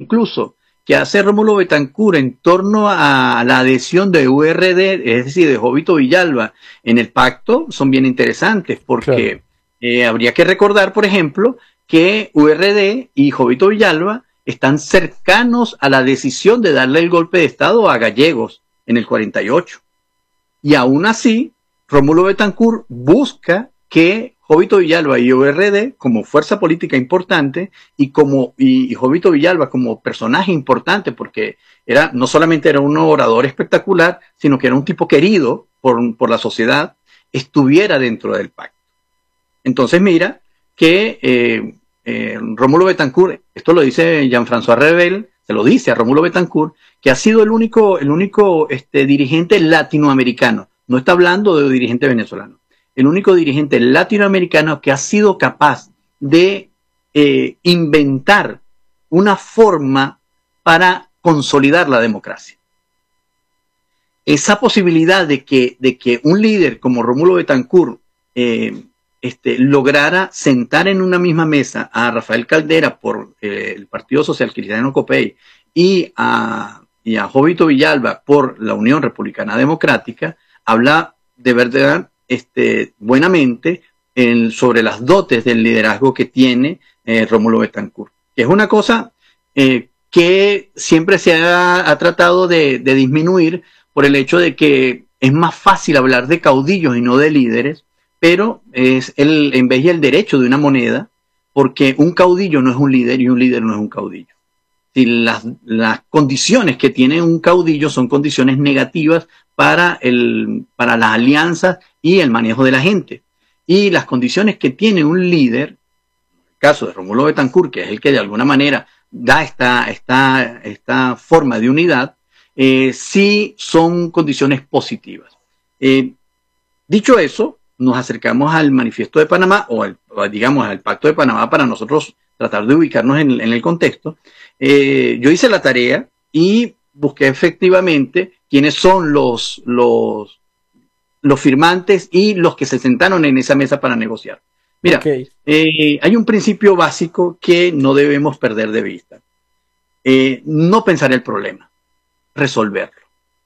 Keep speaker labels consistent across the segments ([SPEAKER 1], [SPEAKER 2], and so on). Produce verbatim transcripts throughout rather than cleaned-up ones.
[SPEAKER 1] incluso que hace Rómulo Betancourt en torno a la adhesión de U R D, es decir, de Jovito Villalba, en el pacto, son bien interesantes, porque claro. eh, habría que recordar, por ejemplo, que U R D y Jovito Villalba están cercanos a la decisión de darle el golpe de Estado a Gallegos en el cuarenta y ocho. Y aún así, Rómulo Betancourt busca que Jovito Villalba y U R D, como fuerza política importante, y como y, y Jovito Villalba como personaje importante, porque era no solamente era un orador espectacular, sino que era un tipo querido por, por la sociedad, estuviera dentro del pacto. Entonces mira que eh, eh, Rómulo Betancourt, esto lo dice Jean-François Rebel, se lo dice a Rómulo Betancourt, que ha sido el único, el único este, dirigente latinoamericano, no está hablando de dirigente venezolano, el único dirigente latinoamericano que ha sido capaz de eh, inventar una forma para consolidar la democracia. Esa posibilidad de que, de que un líder como Rómulo Betancourt eh, este, lograra sentar en una misma mesa a Rafael Caldera por eh, el Partido Social Cristiano Copey y a, y a Jovito Villalba por la Unión Republicana Democrática, habla de verdad Este, buenamente en, sobre las dotes del liderazgo que tiene eh, Rómulo Betancourt, que es una cosa eh, que siempre se ha, ha tratado de, de disminuir por el hecho de que es más fácil hablar de caudillos y no de líderes, pero es el, en vez y el derecho de una moneda, porque un caudillo no es un líder y un líder no es un caudillo. Si las, las condiciones que tiene un caudillo son condiciones negativas para, el, para las alianzas y el manejo de la gente. Y las condiciones que tiene un líder, en el caso de Rómulo Betancourt, que es el que de alguna manera da esta, esta, esta forma de unidad, eh, sí son condiciones positivas. Eh, dicho eso, nos acercamos al Manifiesto de Panamá, o, al, o digamos al Pacto de Panamá, para nosotros tratar de ubicarnos en, en el contexto. Eh, yo hice la tarea y busqué efectivamente quiénes son los, los, los firmantes y los que se sentaron en esa mesa para negociar. Mira, okay. eh, hay un principio básico que no debemos perder de vista. Eh, no pensar el problema, resolverlo.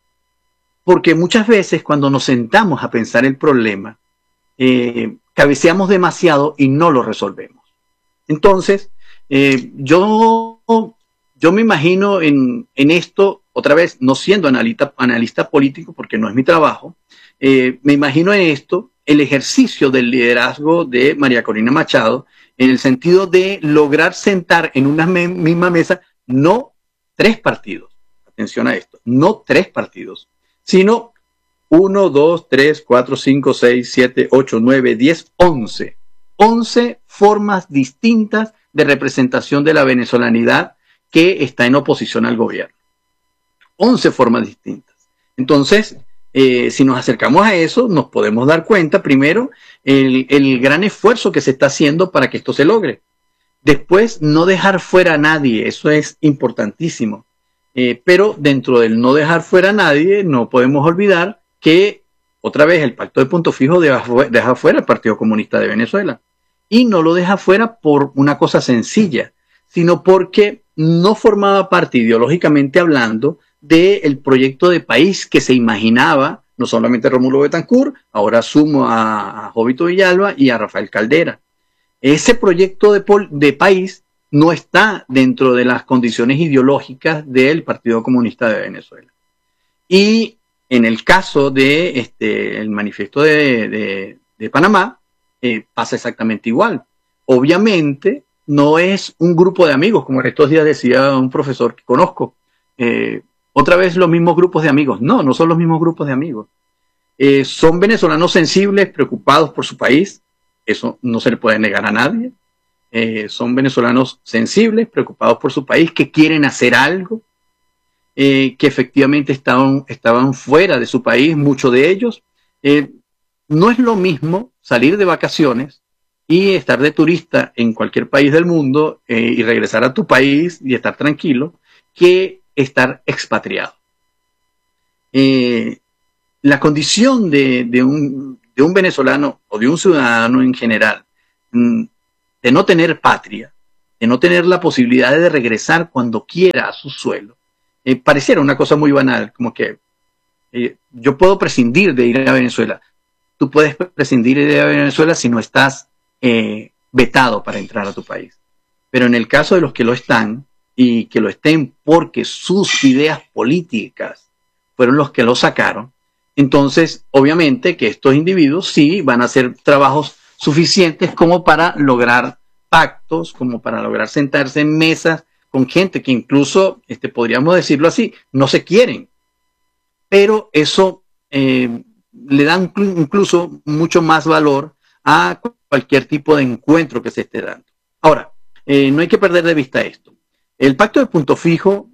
[SPEAKER 1] Porque muchas veces cuando nos sentamos a pensar el problema, eh, cabeceamos demasiado y no lo resolvemos. Entonces, eh, yo, yo me imagino en, en esto, otra vez, no siendo analista, analista político, porque no es mi trabajo, eh, me imagino en esto el ejercicio del liderazgo de María Corina Machado, en el sentido de lograr sentar en una me misma mesa no tres partidos, atención a esto, no tres partidos, sino uno, dos, tres, cuatro, cinco, seis, siete, ocho, nueve, diez, once. once formas distintas de representación de la venezolanidad que está en oposición al gobierno. once formas distintas. Entonces, eh, si nos acercamos a eso, nos podemos dar cuenta, primero, el, el gran esfuerzo que se está haciendo para que esto se logre. Después, no dejar fuera a nadie, eso es importantísimo. Eh, pero dentro del no dejar fuera a nadie, no podemos olvidar que, otra vez, el Pacto de Punto Fijo deja, deja fuera al Partido Comunista de Venezuela. Y no lo deja fuera por una cosa sencilla, sino porque no formaba parte, ideológicamente hablando, del proyecto de país que se imaginaba, no solamente Rómulo Betancourt, ahora sumo a, a Jovito Villalba y a Rafael Caldera. Ese proyecto de, de país no está dentro de las condiciones ideológicas del Partido Comunista de Venezuela. Y en el caso de este, el manifiesto de, de, de Panamá, eh, pasa exactamente igual. Obviamente no es un grupo de amigos, como estos días decía un profesor que conozco, eh, otra vez los mismos grupos de amigos. No, no son los mismos grupos de amigos. Eh, son venezolanos sensibles, preocupados por su país, eso no se le puede negar a nadie. Eh, son venezolanos sensibles, preocupados por su país, que quieren hacer algo, eh, que efectivamente estaban, estaban fuera de su país, muchos de ellos. Eh, no es lo mismo salir de vacaciones y estar de turista en cualquier país del mundo eh, y regresar a tu país y estar tranquilo, que estar expatriado. Eh, la condición de, de, un, de un venezolano o de un ciudadano en general, de no tener patria, de no tener la posibilidad de regresar cuando quiera a su suelo, eh, pareciera una cosa muy banal, como que eh, yo puedo prescindir de ir a Venezuela. Tú puedes prescindir de ir a Venezuela si no estás eh, vetado para entrar a tu país. Pero en el caso de los que lo están, y que lo estén porque sus ideas políticas fueron los que lo sacaron, entonces obviamente que estos individuos sí van a hacer trabajos suficientes como para lograr pactos, como para lograr sentarse en mesas con gente que incluso, este, podríamos decirlo así, no se quieren. Pero eso eh, le da incluso mucho más valor a cualquier tipo de encuentro que se esté dando. Ahora, eh, no hay que perder de vista esto. El pacto de punto fijo,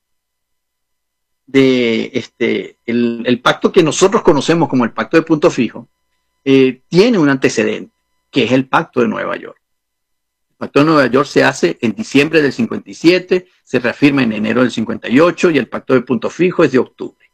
[SPEAKER 1] de este, el, el pacto que nosotros conocemos como el pacto de punto fijo, eh, tiene un antecedente, que es el pacto de Nueva York. El pacto de Nueva York se hace en diciembre del cincuenta y siete, se reafirma en enero del cincuenta y ocho y el pacto de punto fijo es de octubre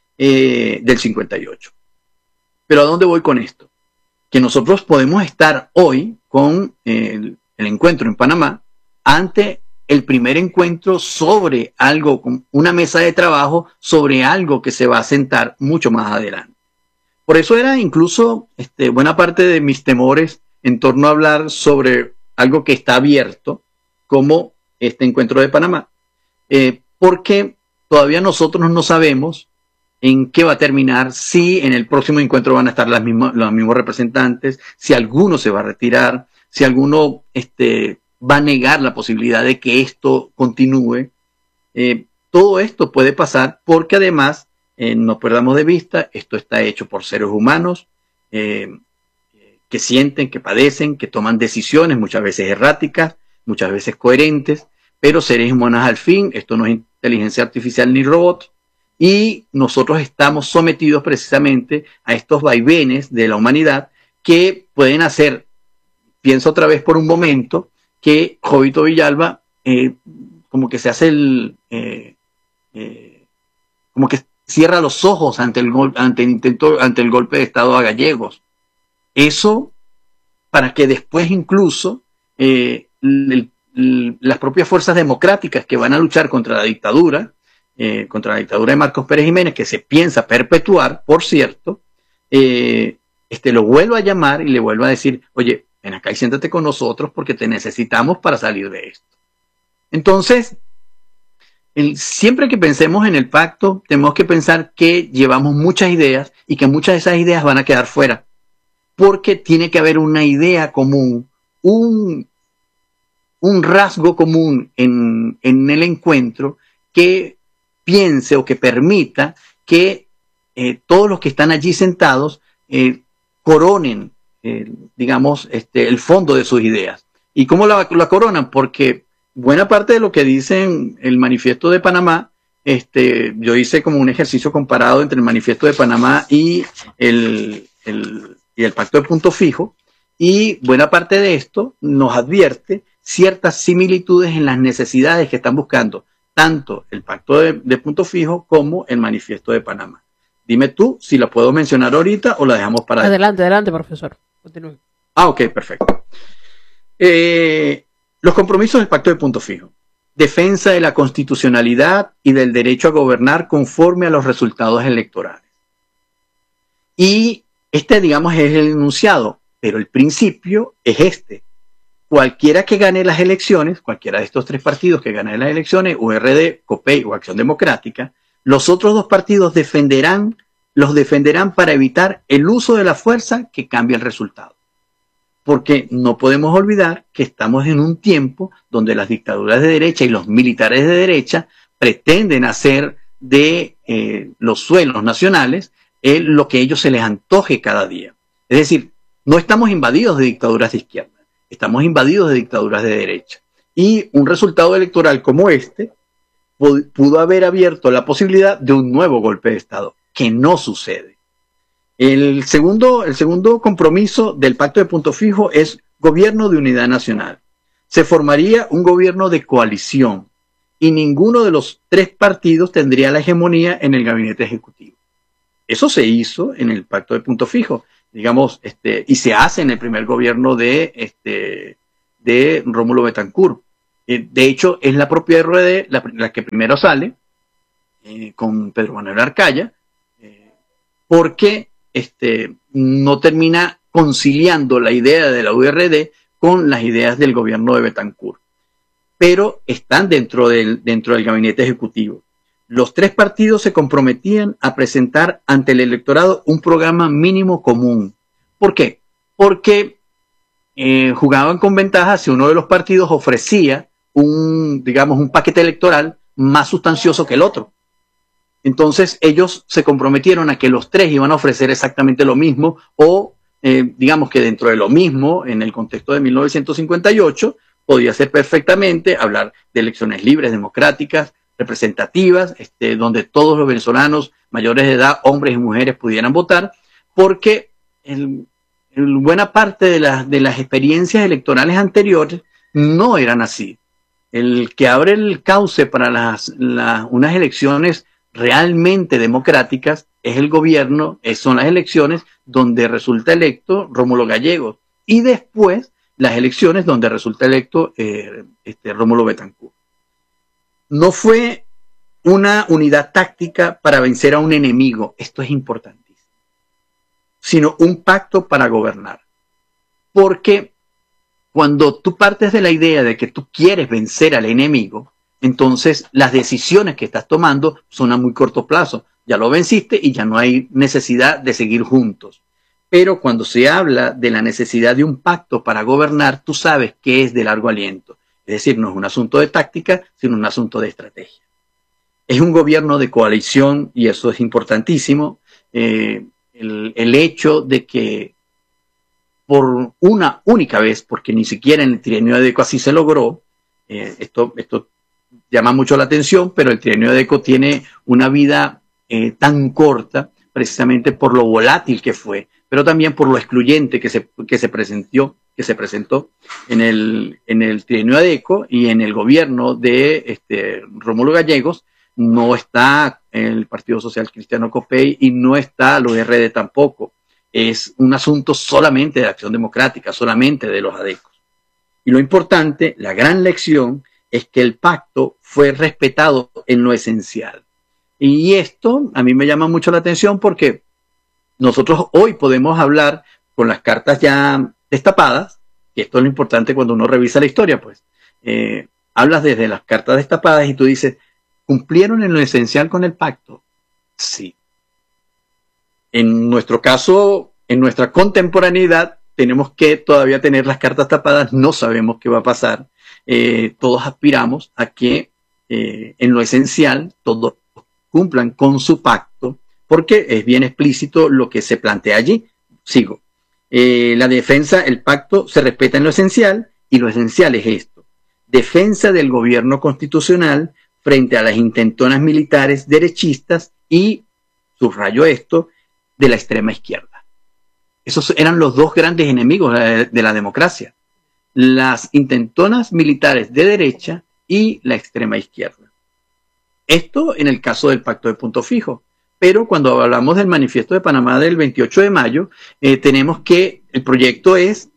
[SPEAKER 1] eh, del cincuenta y ocho. Pero ¿a dónde voy con esto? Que nosotros podemos estar hoy con el, el encuentro en Panamá ante el primer encuentro sobre algo, con una mesa de trabajo sobre algo que se va a sentar mucho más adelante. Por eso era incluso este, buena parte de mis temores en torno a hablar sobre algo que está abierto, como este encuentro de Panamá, eh, porque todavía nosotros no sabemos en qué va a terminar, si en el próximo encuentro van a estar las mismas, los mismos representantes, si alguno se va a retirar, si alguno este, va a negar la posibilidad de que esto continúe. Eh, todo esto puede pasar porque además, eh, no perdamos de vista, esto está hecho por seres humanos eh, que sienten, que padecen, que toman decisiones muchas veces erráticas, muchas veces coherentes, pero seres humanos al fin. Esto no es inteligencia artificial ni robot, y nosotros estamos sometidos precisamente a estos vaivenes de la humanidad que pueden hacer, pienso otra vez por un momento, que Jovito Villalba eh, como que se hace el eh, eh, como que cierra los ojos ante el gol, ante el intento, ante el golpe de estado a Gallegos. Eso para que después incluso eh, el, el, las propias fuerzas democráticas que van a luchar contra la dictadura, eh, contra la dictadura de Marcos Pérez Jiménez, que se piensa perpetuar, por cierto, eh, este, lo vuelva a llamar y le vuelva a decir, oye, ven acá y siéntate con nosotros porque te necesitamos para salir de esto. Entonces, el, siempre que pensemos en el pacto, tenemos que pensar que llevamos muchas ideas y que muchas de esas ideas van a quedar fuera, porque tiene que haber una idea común, un, un rasgo común en, en el encuentro que piense o que permita que eh, todos los que están allí sentados eh, coronen Eh, digamos, este, el fondo de sus ideas. ¿Y cómo la, la coronan? Porque buena parte de lo que dice en el manifiesto de Panamá, este, yo hice como un ejercicio comparado entre el manifiesto de Panamá y el, el, y el pacto de punto fijo, y buena parte de esto nos advierte ciertas similitudes en las necesidades que están buscando tanto el pacto de, de punto fijo como el manifiesto de Panamá. Dime tú si la puedo mencionar ahorita o la dejamos para
[SPEAKER 2] adelante, adelante, profesor. Continúe.
[SPEAKER 1] Ah, ok, perfecto. Eh, los compromisos del pacto de punto fijo. Defensa de la constitucionalidad y del derecho a gobernar conforme a los resultados electorales. Y este, digamos, es el enunciado, pero el principio es este. Cualquiera que gane las elecciones, cualquiera de estos tres partidos que gane las elecciones, U R D, COPEI o Acción Democrática, los otros dos partidos defenderán los defenderán para evitar el uso de la fuerza que cambie el resultado. Porque no podemos olvidar que estamos en un tiempo donde las dictaduras de derecha y los militares de derecha pretenden hacer de eh, los suelos nacionales eh, lo que a ellos se les antoje cada día. Es decir, no estamos invadidos de dictaduras de izquierda, estamos invadidos de dictaduras de derecha. Y un resultado electoral como este pudo haber abierto la posibilidad de un nuevo golpe de Estado, que no sucede. El segundo, el segundo compromiso del pacto de punto fijo es gobierno de unidad nacional. Se formaría un gobierno de coalición y ninguno de los tres partidos tendría la hegemonía en el gabinete ejecutivo. Eso se hizo en el pacto de punto fijo, digamos, este, y se hace en el primer gobierno de, este, de Rómulo Betancourt. Eh, de hecho, es la propia R L D la, la que primero sale, eh, con Pedro Manuel Arcaya, eh, porque este, no termina conciliando la idea de la U R D con las ideas del gobierno de Betancourt. Pero están dentro del, dentro del gabinete ejecutivo. Los tres partidos se comprometían a presentar ante el electorado un programa mínimo común. ¿Por qué? Porque eh, jugaban con ventaja si uno de los partidos ofrecía un, digamos, un paquete electoral más sustancioso que el otro. Entonces ellos se comprometieron a que los tres iban a ofrecer exactamente lo mismo o eh, digamos que dentro de lo mismo, en el contexto de mil novecientos cincuenta y ocho, podía ser perfectamente hablar de elecciones libres, democráticas, representativas, este, donde todos los venezolanos mayores de edad, hombres y mujeres, pudieran votar, porque el, el, buena parte de, la, de las experiencias electorales anteriores no eran así. El que abre el cauce para las, las, unas elecciones realmente democráticas es el gobierno, son las elecciones donde resulta electo Rómulo Gallegos y después las elecciones donde resulta electo eh, este, Rómulo Betancourt. No fue una unidad táctica para vencer a un enemigo, esto es importantísimo, sino un pacto para gobernar. Porque cuando tú partes de la idea de que tú quieres vencer al enemigo, entonces las decisiones que estás tomando son a muy corto plazo. Ya lo venciste y ya no hay necesidad de seguir juntos. Pero cuando se habla de la necesidad de un pacto para gobernar, tú sabes que es de largo aliento. Es decir, no es un asunto de táctica, sino un asunto de estrategia. Es un gobierno de coalición y eso es importantísimo. Eh, el, el hecho de que por una única vez, porque ni siquiera en el trienio de Adeco así se logró, eh, esto, esto llama mucho la atención, pero el trienio de Adeco tiene una vida eh, tan corta precisamente por lo volátil que fue, pero también por lo excluyente que se, que se presentó, que se presentó en el, en el trienio Adeco y en el gobierno de este, Rómulo Gallegos. No está el Partido Social Cristiano Copey y no está la U R D tampoco. Es un asunto solamente de Acción Democrática, solamente de los adecos. Y lo importante, la gran lección, es que el pacto fue respetado en lo esencial. Y esto a mí me llama mucho la atención porque nosotros hoy podemos hablar con las cartas ya destapadas, y esto es lo importante cuando uno revisa la historia, pues. Eh, hablas desde las cartas destapadas y tú dices, ¿cumplieron en lo esencial con el pacto? Sí. En nuestro caso, en nuestra contemporaneidad, tenemos que todavía tener las cartas tapadas, no sabemos qué va a pasar. Eh, todos aspiramos a que eh, en lo esencial todos cumplan con su pacto, porque es bien explícito lo que se plantea allí. Sigo. Eh, la defensa, el pacto se respeta en lo esencial, y lo esencial es esto. Defensa del gobierno constitucional frente a las intentonas militares derechistas y, subrayo esto, de la extrema izquierda. Esos eran los dos grandes enemigos de la democracia. Las intentonas militares de derecha y la extrema izquierda. Esto en el caso del pacto de punto fijo. Pero cuando hablamos del manifiesto de Panamá del veintiocho de mayo, eh, tenemos que el proyecto es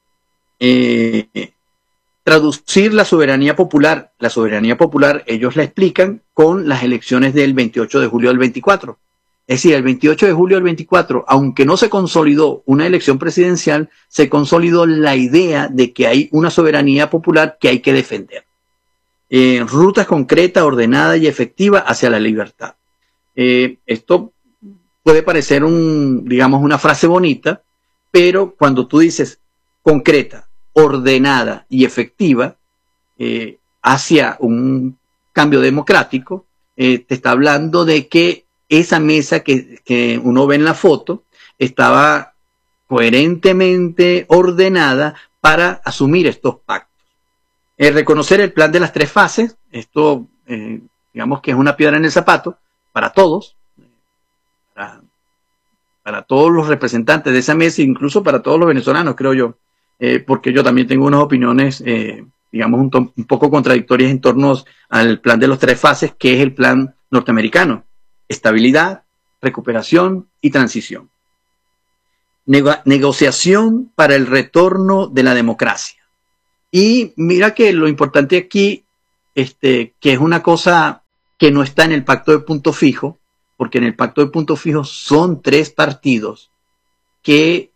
[SPEAKER 1] eh, traducir la soberanía popular. La soberanía popular ellos la explican con las elecciones del veintiocho de julio del veinticuatro. Es decir, el veintiocho de julio del veinticuatro, aunque no se consolidó una elección presidencial, se consolidó la idea de que hay una soberanía popular que hay que defender. Eh, rutas concretas, ordenada y efectiva hacia la libertad. Eh, esto puede parecer un, digamos, una frase bonita, pero cuando tú dices concreta, ordenada y efectiva eh, hacia un cambio democrático, eh, te está hablando de que esa mesa que, que uno ve en la foto estaba coherentemente ordenada para asumir estos pactos. Eh, reconocer el plan de las tres fases, esto eh, digamos que es una piedra en el zapato para todos, para, para todos los representantes de esa mesa, incluso para todos los venezolanos, creo yo, eh, porque yo también tengo unas opiniones, eh, digamos, un, un poco contradictorias en torno al plan de las tres fases, que es el plan norteamericano. Estabilidad, recuperación y transición. Nego- negociación para el retorno de la democracia. Y mira que lo importante aquí, este, que es una cosa que no está en el pacto de punto fijo, porque en el pacto de punto fijo son tres partidos que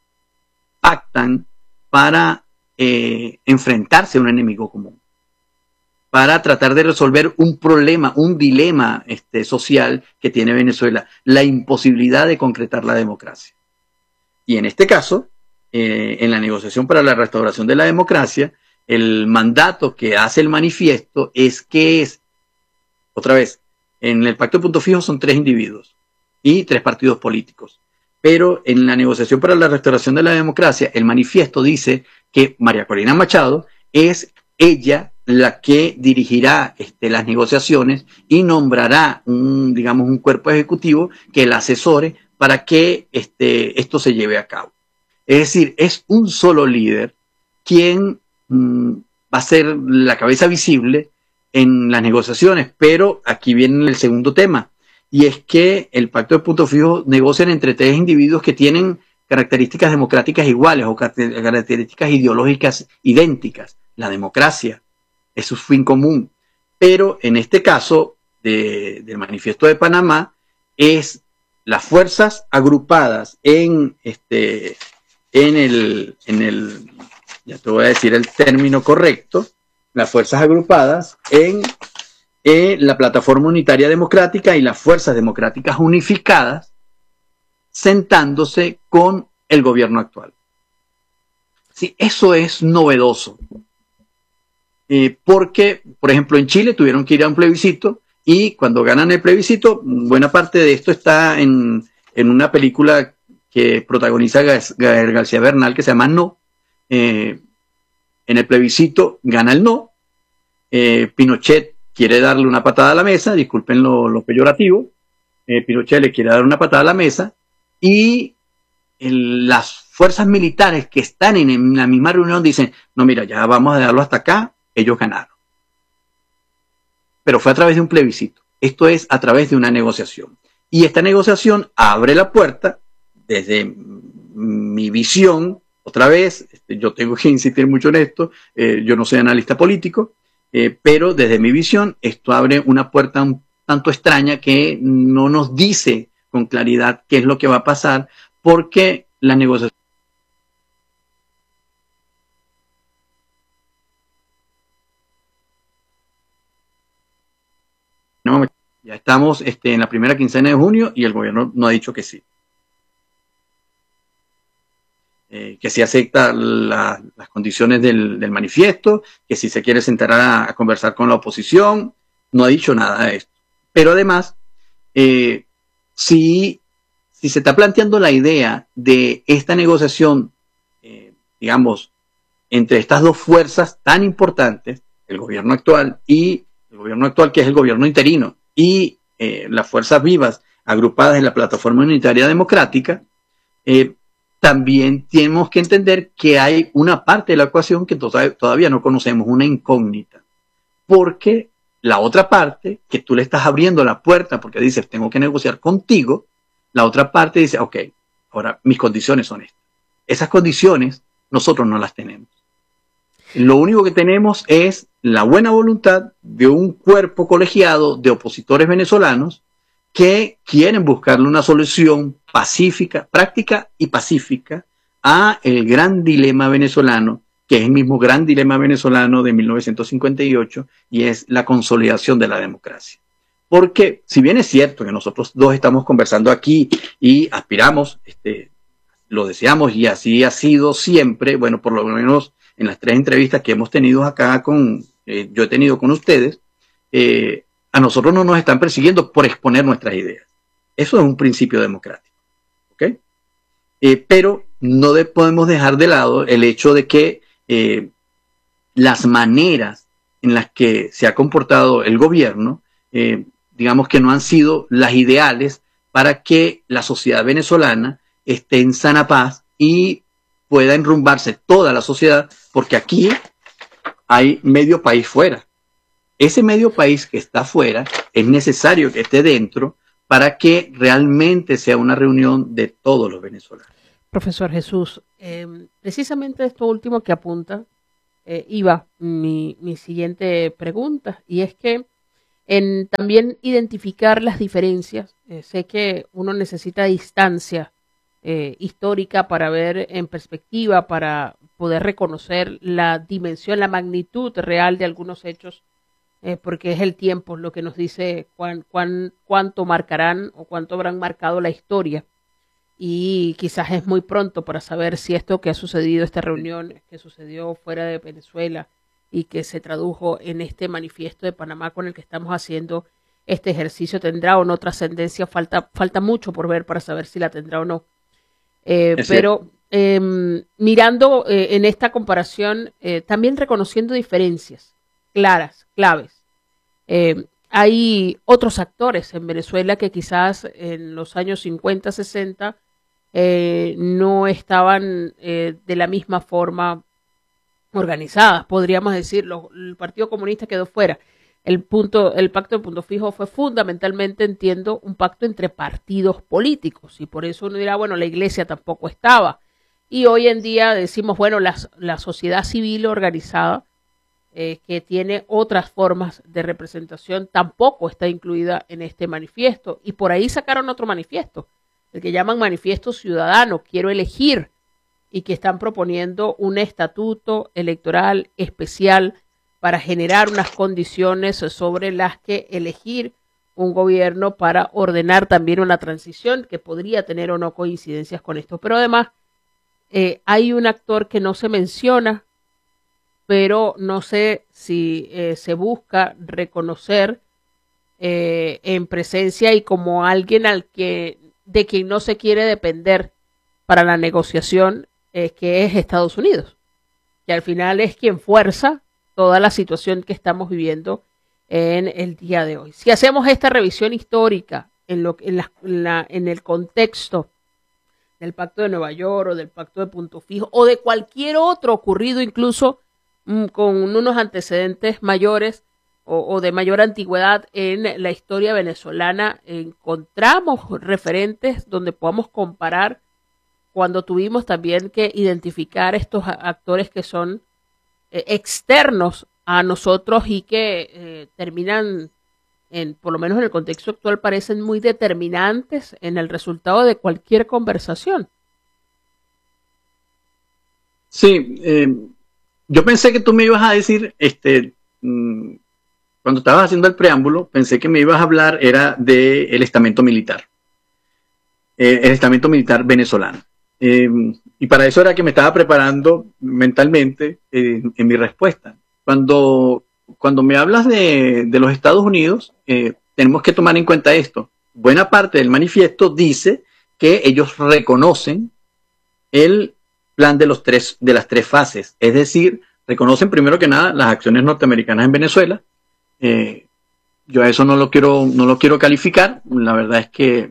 [SPEAKER 1] pactan para eh, enfrentarse a un enemigo común, para tratar de resolver un problema, un dilema este, social que tiene Venezuela, la imposibilidad de concretar la democracia. Y en este caso, eh, en la negociación para la restauración de la democracia, el mandato que hace el manifiesto es que es, otra vez, en el pacto de punto fijo son tres individuos y tres partidos políticos. Pero en la negociación para la restauración de la democracia, el manifiesto dice que María Corina Machado es ella la que dirigirá este, las negociaciones y nombrará un, digamos, un cuerpo ejecutivo que la asesore para que este, esto se lleve a cabo. Es decir, es un solo líder quien mmm, va a ser la cabeza visible en las negociaciones, pero aquí viene el segundo tema, y es que el pacto de punto fijo negocian entre tres individuos que tienen características democráticas iguales o características ideológicas idénticas. La democracia es su fin común, pero en este caso de, del Manifiesto de Panamá es las fuerzas agrupadas en este en el en el ya te voy a decir el término correcto, las fuerzas agrupadas en eh, la Plataforma Unitaria Democrática y las Fuerzas Democráticas Unificadas sentándose con el gobierno actual. Sí, eso es novedoso. Eh, porque, por ejemplo, en Chile tuvieron que ir a un plebiscito y cuando ganan el plebiscito, buena parte de esto está en, en una película que protagoniza Gael García Bernal que se llama No. Eh, en el plebiscito gana el no. Eh, Pinochet quiere darle una patada a la mesa, disculpen lo, lo peyorativo. Eh, Pinochet le quiere dar una patada a la mesa y el, las fuerzas militares que están en, en la misma reunión dicen, no, mira, ya vamos a dejarlo hasta acá, ellos ganaron. Pero fue a través de un plebiscito. Esto es a través de una negociación. Y esta negociación abre la puerta, desde mi visión, otra vez, este, yo tengo que insistir mucho en esto, eh, yo no soy analista político, eh, pero desde mi visión esto abre una puerta un tanto extraña que no nos dice con claridad qué es lo que va a pasar, porque la negociación no, ya estamos este, en la primera quincena de junio y el gobierno no ha dicho que sí. Eh, que si acepta la, las condiciones del, del manifiesto, que si se quiere sentar a, a conversar con la oposición, no ha dicho nada de esto. Pero además, eh, si, si se está planteando la idea de esta negociación, eh, digamos, entre estas dos fuerzas tan importantes, el gobierno actual y el gobierno actual que es el gobierno interino y eh, las fuerzas vivas agrupadas en la Plataforma Unitaria Democrática, eh, también tenemos que entender que hay una parte de la ecuación que todavía no conocemos, una incógnita. Porque la otra parte, que tú le estás abriendo la puerta porque dices, tengo que negociar contigo, la otra parte dice, ok, ahora mis condiciones son estas. Esas condiciones nosotros no las tenemos. Lo único que tenemos es la buena voluntad de un cuerpo colegiado de opositores venezolanos que quieren buscarle una solución pacífica, práctica y pacífica a el gran dilema venezolano, que es el mismo gran dilema venezolano de mil novecientos cincuenta y ocho, y es la consolidación de la democracia. Porque si bien es cierto que nosotros dos estamos conversando aquí y aspiramos, este, lo deseamos y así ha sido siempre, bueno, por lo menos en las tres entrevistas que hemos tenido acá con, eh, yo he tenido con ustedes, eh, a nosotros no nos están persiguiendo por exponer nuestras ideas. Eso es un principio democrático. ¿Okay? Eh, pero no de, podemos dejar de lado el hecho de que eh, las maneras en las que se ha comportado el gobierno, eh, digamos que no han sido las ideales para que la sociedad venezolana esté en sana paz y pueda enrumbarse toda la sociedad, porque aquí hay medio país fuera. Ese medio país que está afuera es necesario que esté dentro para que realmente sea una reunión de todos los venezolanos.
[SPEAKER 2] Profesor Jesús, eh, precisamente esto último que apunta eh, iba mi, mi siguiente pregunta, y es que en también identificar las diferencias, eh, sé que uno necesita distancia eh, histórica para ver en perspectiva, para poder reconocer la dimensión, la magnitud real de algunos hechos, eh, porque es el tiempo lo que nos dice cuán, cuán, cuánto marcarán o cuánto habrán marcado la historia. Y quizás es muy pronto para saber si esto que ha sucedido, esta reunión que sucedió fuera de Venezuela y que se tradujo en este manifiesto de Panamá con el que estamos haciendo este ejercicio, tendrá o no trascendencia. Falta, falta mucho por ver para saber si la tendrá o no. Eh, pero eh, mirando eh, en esta comparación, eh, también reconociendo diferencias claras, claves. Eh, hay otros actores en Venezuela que quizás en los años cincuenta, sesenta eh, no estaban eh, de la misma forma organizadas, podríamos decirlo. El Partido Comunista quedó fuera. El punto, el pacto de Punto Fijo fue fundamentalmente, entiendo, un pacto entre partidos políticos, y por eso uno dirá, bueno, la Iglesia tampoco estaba. Y hoy en día decimos, bueno, la, la sociedad civil organizada, eh, que tiene otras formas de representación, tampoco está incluida en este manifiesto. Y por ahí sacaron otro manifiesto, el que llaman Manifiesto Ciudadano, Quiero Elegir, y que están proponiendo un estatuto electoral especial para generar unas condiciones sobre las que elegir un gobierno para ordenar también una transición que podría tener o no coincidencias con esto. Pero además eh, hay un actor que no se menciona, pero no sé si eh, se busca reconocer eh, en presencia y como alguien al que de quien no se quiere depender para la negociación, eh, que es Estados Unidos, que al final es quien fuerza toda la situación que estamos viviendo en el día de hoy. Si hacemos esta revisión histórica en, lo, en, la, en, la, en el contexto del Pacto de Nueva York o del Pacto de Punto Fijo o de cualquier otro ocurrido incluso mmm, con unos antecedentes mayores o, o de mayor antigüedad en la historia venezolana, encontramos referentes donde podamos comparar cuando tuvimos también que identificar estos actores que son eh, externos a nosotros y que eh, terminan, en, por lo menos en el contexto actual, parecen muy determinantes en el resultado de cualquier conversación.
[SPEAKER 1] Sí, eh, yo pensé que tú me ibas a decir, este, mmm, cuando estabas haciendo el preámbulo, pensé que me ibas a hablar era del estamento militar, eh, el estamento militar venezolano. Eh, y para eso era que me estaba preparando mentalmente eh, en mi respuesta. Cuando, cuando me hablas de, de los Estados Unidos, eh, tenemos que tomar en cuenta esto. Buena parte del manifiesto dice que ellos reconocen el plan de, los tres, de las tres fases. Es decir, reconocen primero que nada las acciones norteamericanas en Venezuela. Eh, yo a eso no lo quiero, no lo quiero calificar. La verdad es que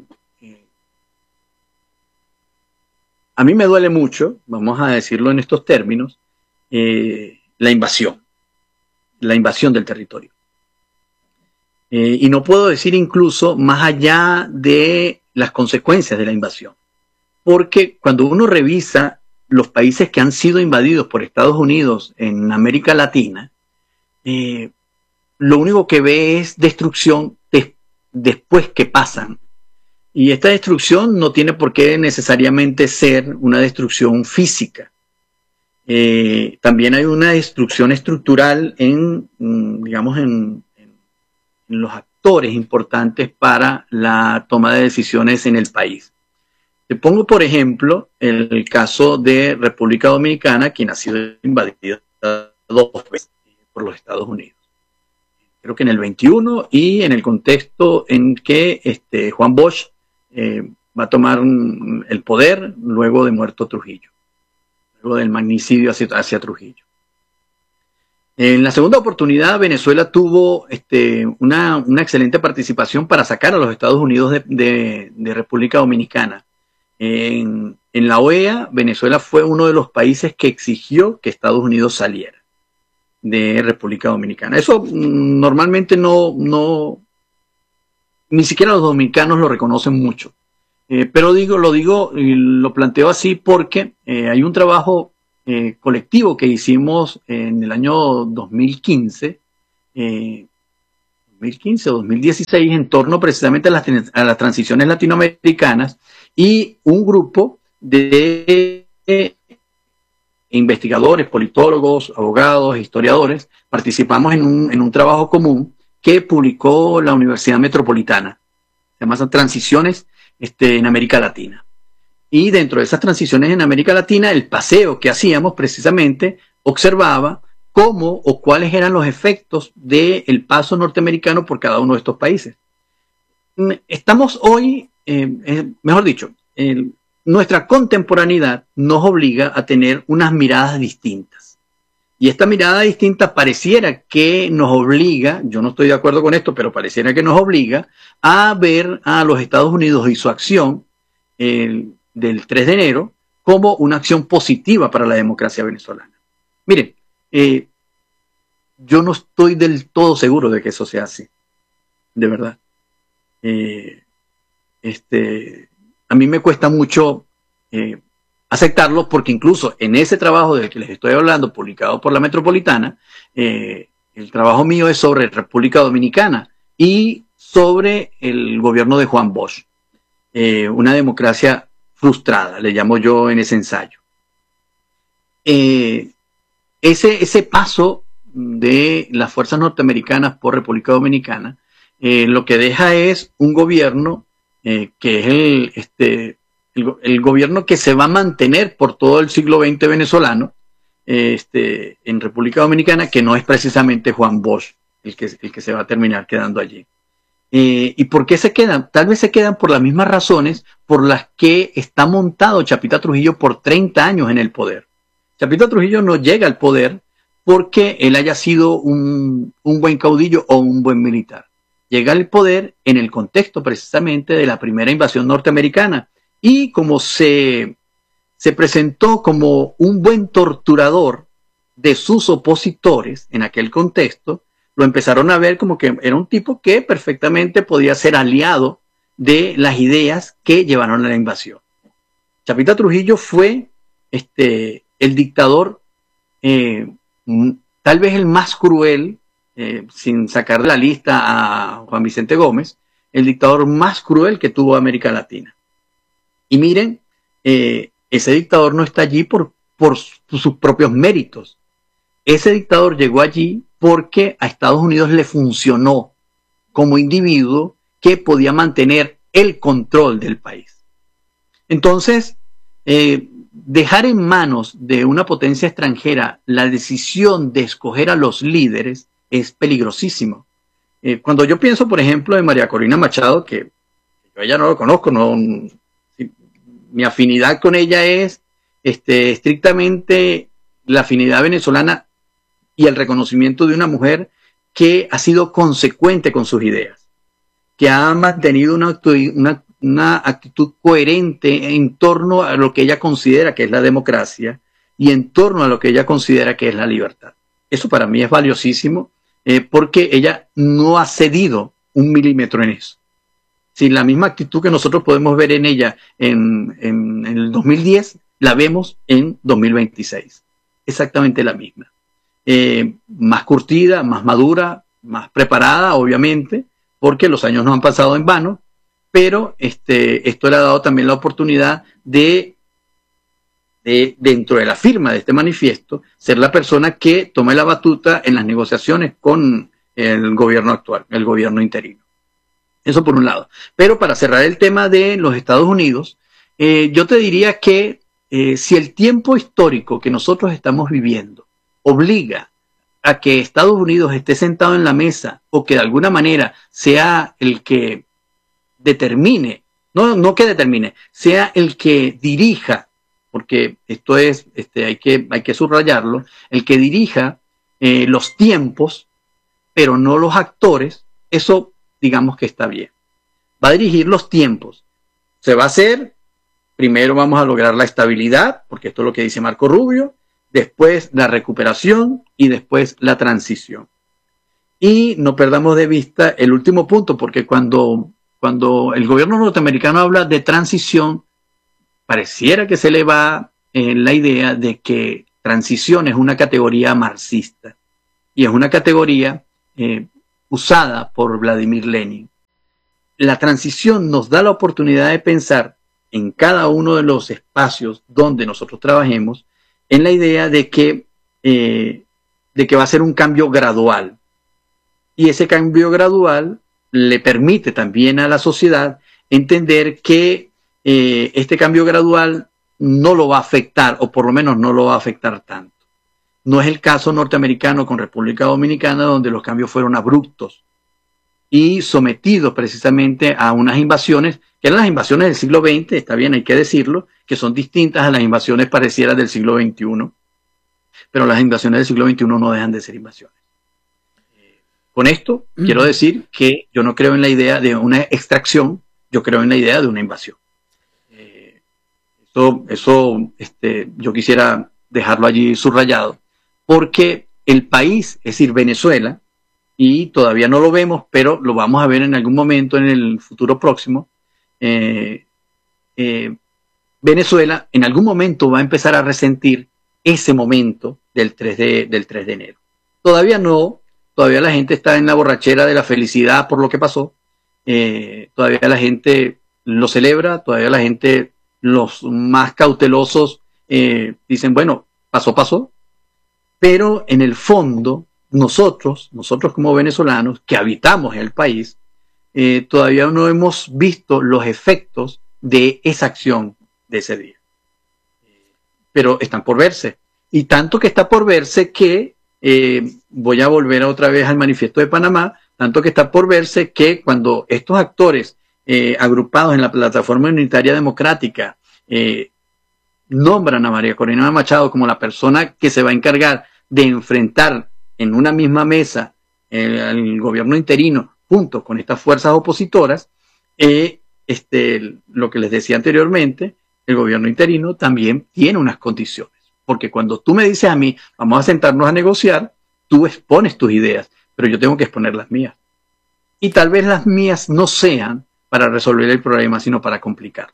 [SPEAKER 1] a mí me duele mucho, vamos a decirlo en estos términos, eh, la invasión, la invasión del territorio. Eh, y no puedo decir incluso más allá de las consecuencias de la invasión, porque cuando uno revisa los países que han sido invadidos por Estados Unidos en América Latina, eh, lo único que ve es destrucción de, después que pasan. Y esta destrucción no tiene por qué necesariamente ser una destrucción física. Eh, también hay una destrucción estructural en, digamos, en, en, en los actores importantes para la toma de decisiones en el país. Te pongo, por ejemplo, el caso de República Dominicana, quien ha sido invadida dos veces por los Estados Unidos. Creo que en el veintiuno y en el contexto en que este, Juan Bosch Eh, va a tomar un, el poder luego de muerto Trujillo, luego del magnicidio hacia, hacia Trujillo. En la segunda oportunidad, Venezuela tuvo este, una, una excelente participación para sacar a los Estados Unidos de, de, de República Dominicana. En, en la O E A, Venezuela fue uno de los países que exigió que Estados Unidos saliera de República Dominicana. Eso mm, normalmente no... no ni siquiera los dominicanos lo reconocen mucho. Eh, pero digo, lo digo y lo planteo así porque eh, hay un trabajo eh, colectivo que hicimos en el año dos mil quince, eh, dos mil quince o dos mil dieciséis, en torno precisamente a las, a las transiciones latinoamericanas, y un grupo de eh, investigadores, politólogos, abogados, historiadores, participamos en un, en un trabajo común que publicó la Universidad Metropolitana. Se llama Transiciones este, en América Latina. Y dentro de esas transiciones en América Latina, el paseo que hacíamos precisamente observaba cómo o cuáles eran los efectos del paso norteamericano por cada uno de estos países. Estamos hoy, eh, mejor dicho, eh, nuestra contemporaneidad nos obliga a tener unas miradas distintas. Y esta mirada distinta pareciera que nos obliga, yo no estoy de acuerdo con esto, pero pareciera que nos obliga a ver a los Estados Unidos y su acción eh, del tres de enero como una acción positiva para la democracia venezolana. Miren, eh, yo no estoy del todo seguro de que eso sea así, de verdad. Eh, este, a mí me cuesta mucho eh, aceptarlo, porque incluso en ese trabajo del que les estoy hablando, publicado por la Metropolitana, eh, el trabajo mío es sobre República Dominicana y sobre el gobierno de Juan Bosch, eh, una democracia frustrada, le llamo yo en ese ensayo. Eh, ese, ese paso de las fuerzas norteamericanas por República Dominicana, eh, lo que deja es un gobierno eh, que es el, este, el, el gobierno que se va a mantener por todo el siglo veinte venezolano, eh, este, en República Dominicana, que no es precisamente Juan Bosch el que, el que se va a terminar quedando allí. Eh, ¿Y por qué se quedan? Tal vez se quedan por las mismas razones por las que está montado Chapita Trujillo por treinta años en el poder. Chapita Trujillo no llega al poder porque él haya sido un, un buen caudillo o un buen militar. Llega al poder en el contexto precisamente de la primera invasión norteamericana, y como se, se presentó como un buen torturador de sus opositores en aquel contexto, lo empezaron a ver como que era un tipo que perfectamente podía ser aliado de las ideas que llevaron a la invasión. Chapita Trujillo fue este, el dictador eh, tal vez el más cruel, eh, sin sacar de la lista a Juan Vicente Gómez, el dictador más cruel que tuvo América Latina. Y miren, eh, ese dictador no está allí por, por sus propios méritos. Ese dictador llegó allí porque a Estados Unidos le funcionó como individuo que podía mantener el control del país. Entonces, eh, dejar en manos de una potencia extranjera la decisión de escoger a los líderes es peligrosísimo. Eh, cuando yo pienso, por ejemplo, en María Corina Machado, que yo ella no lo conozco, no, sí, mi afinidad con ella es este, estrictamente la afinidad venezolana y el reconocimiento de una mujer que ha sido consecuente con sus ideas, que ha mantenido una, una, una actitud coherente en torno a lo que ella considera que es la democracia y en torno a lo que ella considera que es la libertad. Eso para mí es valiosísimo, eh, porque ella no ha cedido un milímetro en eso. Si la misma actitud que nosotros podemos ver en ella en, en, en el dos mil diez, la vemos en dos mil veintiséis. Exactamente la misma. Eh, más curtida, más madura, más preparada, obviamente, porque los años no han pasado en vano, pero este, esto le ha dado también la oportunidad de, de, dentro de la firma de este manifiesto, ser la persona que tome la batuta en las negociaciones con el gobierno actual, el gobierno interino. Eso por un lado. Pero para cerrar el tema de los Estados Unidos, eh, yo te diría que eh, si el tiempo histórico que nosotros estamos viviendo obliga a que Estados Unidos esté sentado en la mesa o que de alguna manera sea el que determine, no, no que determine, sea el que dirija, porque esto es, este, hay que, hay que subrayarlo, el que dirija eh, los tiempos, pero no los actores, eso digamos que está bien. Va a dirigir los tiempos. Se va a hacer, primero vamos a lograr la estabilidad, porque esto es lo que dice Marco Rubio, después la recuperación y después la transición. Y no perdamos de vista el último punto, porque cuando, cuando el gobierno norteamericano habla de transición, pareciera que se le va en la idea de que transición es una categoría marxista y es una categoría eh, usada por Vladimir Lenin. La transición nos da la oportunidad de pensar en cada uno de los espacios donde nosotros trabajemos en la idea de que, eh, de que va a ser un cambio gradual. Y ese cambio gradual le permite también a la sociedad entender que eh, este cambio gradual no lo va a afectar, o por lo menos no lo va a afectar tanto. No es el caso norteamericano con República Dominicana, donde los cambios fueron abruptos y sometidos precisamente a unas invasiones, que eran las invasiones del siglo veinte, está bien, hay que decirlo, que son distintas a las invasiones parecieras del siglo veintiuno, pero las invasiones del siglo veintiuno no dejan de ser invasiones. Con esto mm. quiero decir que yo no creo en la idea de una extracción, yo creo en la idea de una invasión. Eh, eso eso este, yo quisiera dejarlo allí subrayado, porque el país, es decir, Venezuela, y todavía no lo vemos, pero lo vamos a ver en algún momento en el futuro próximo, eh, eh, Venezuela en algún momento va a empezar a resentir ese momento del tres de enero. Todavía no, todavía la gente está en la borrachera de la felicidad por lo que pasó, eh, todavía la gente lo celebra, todavía la gente, los más cautelosos, eh, dicen, bueno, pasó, pasó, pero en el fondo, nosotros, nosotros como venezolanos que habitamos el país, eh, todavía no hemos visto los efectos de esa acción de ese día. Pero están por verse. Y tanto que está por verse que, eh, voy a volver otra vez al Manifiesto de Panamá, tanto que está por verse que cuando estos actores eh, agrupados en la Plataforma Unitaria Democrática eh, nombran a María Corina Machado como la persona que se va a encargar de enfrentar en una misma mesa el, el gobierno interino junto con estas fuerzas opositoras, eh, este, lo que les decía anteriormente, el gobierno interino también tiene unas condiciones, porque cuando tú me dices a mí, vamos a sentarnos a negociar, tú expones tus ideas, pero yo tengo que exponer las mías. Y tal vez las mías no sean para resolver el problema, sino para complicar.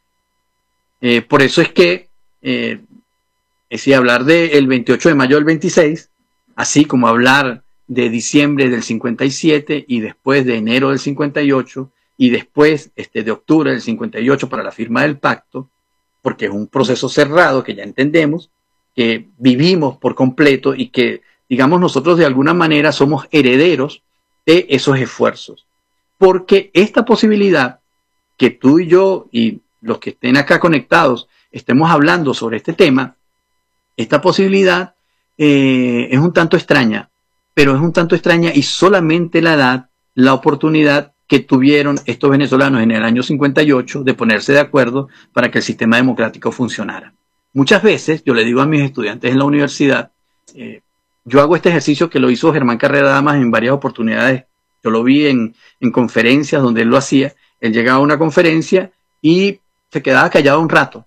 [SPEAKER 1] Eh, por eso es que, eh, es decir, hablar del veintiocho de mayo del veintiséis, así como hablar de diciembre del cincuenta y siete y después de enero del cincuenta y ocho y después este, de octubre del cincuenta y ocho para la firma del pacto, porque es un proceso cerrado que ya entendemos, que vivimos por completo y que, digamos, nosotros de alguna manera somos herederos de esos esfuerzos. Porque esta posibilidad que tú y yo y los que estén acá conectados estemos hablando sobre este tema, esta posibilidad eh, es un tanto extraña, pero es un tanto extraña y solamente la da la oportunidad que tuvieron estos venezolanos en el año cincuenta y ocho de ponerse de acuerdo para que el sistema democrático funcionara. Muchas veces, yo le digo a mis estudiantes en la universidad, eh, yo hago este ejercicio que lo hizo Germán Carrera Damas en varias oportunidades. Yo lo vi en, en conferencias donde él lo hacía. Él llegaba a una conferencia y se quedaba callado un rato.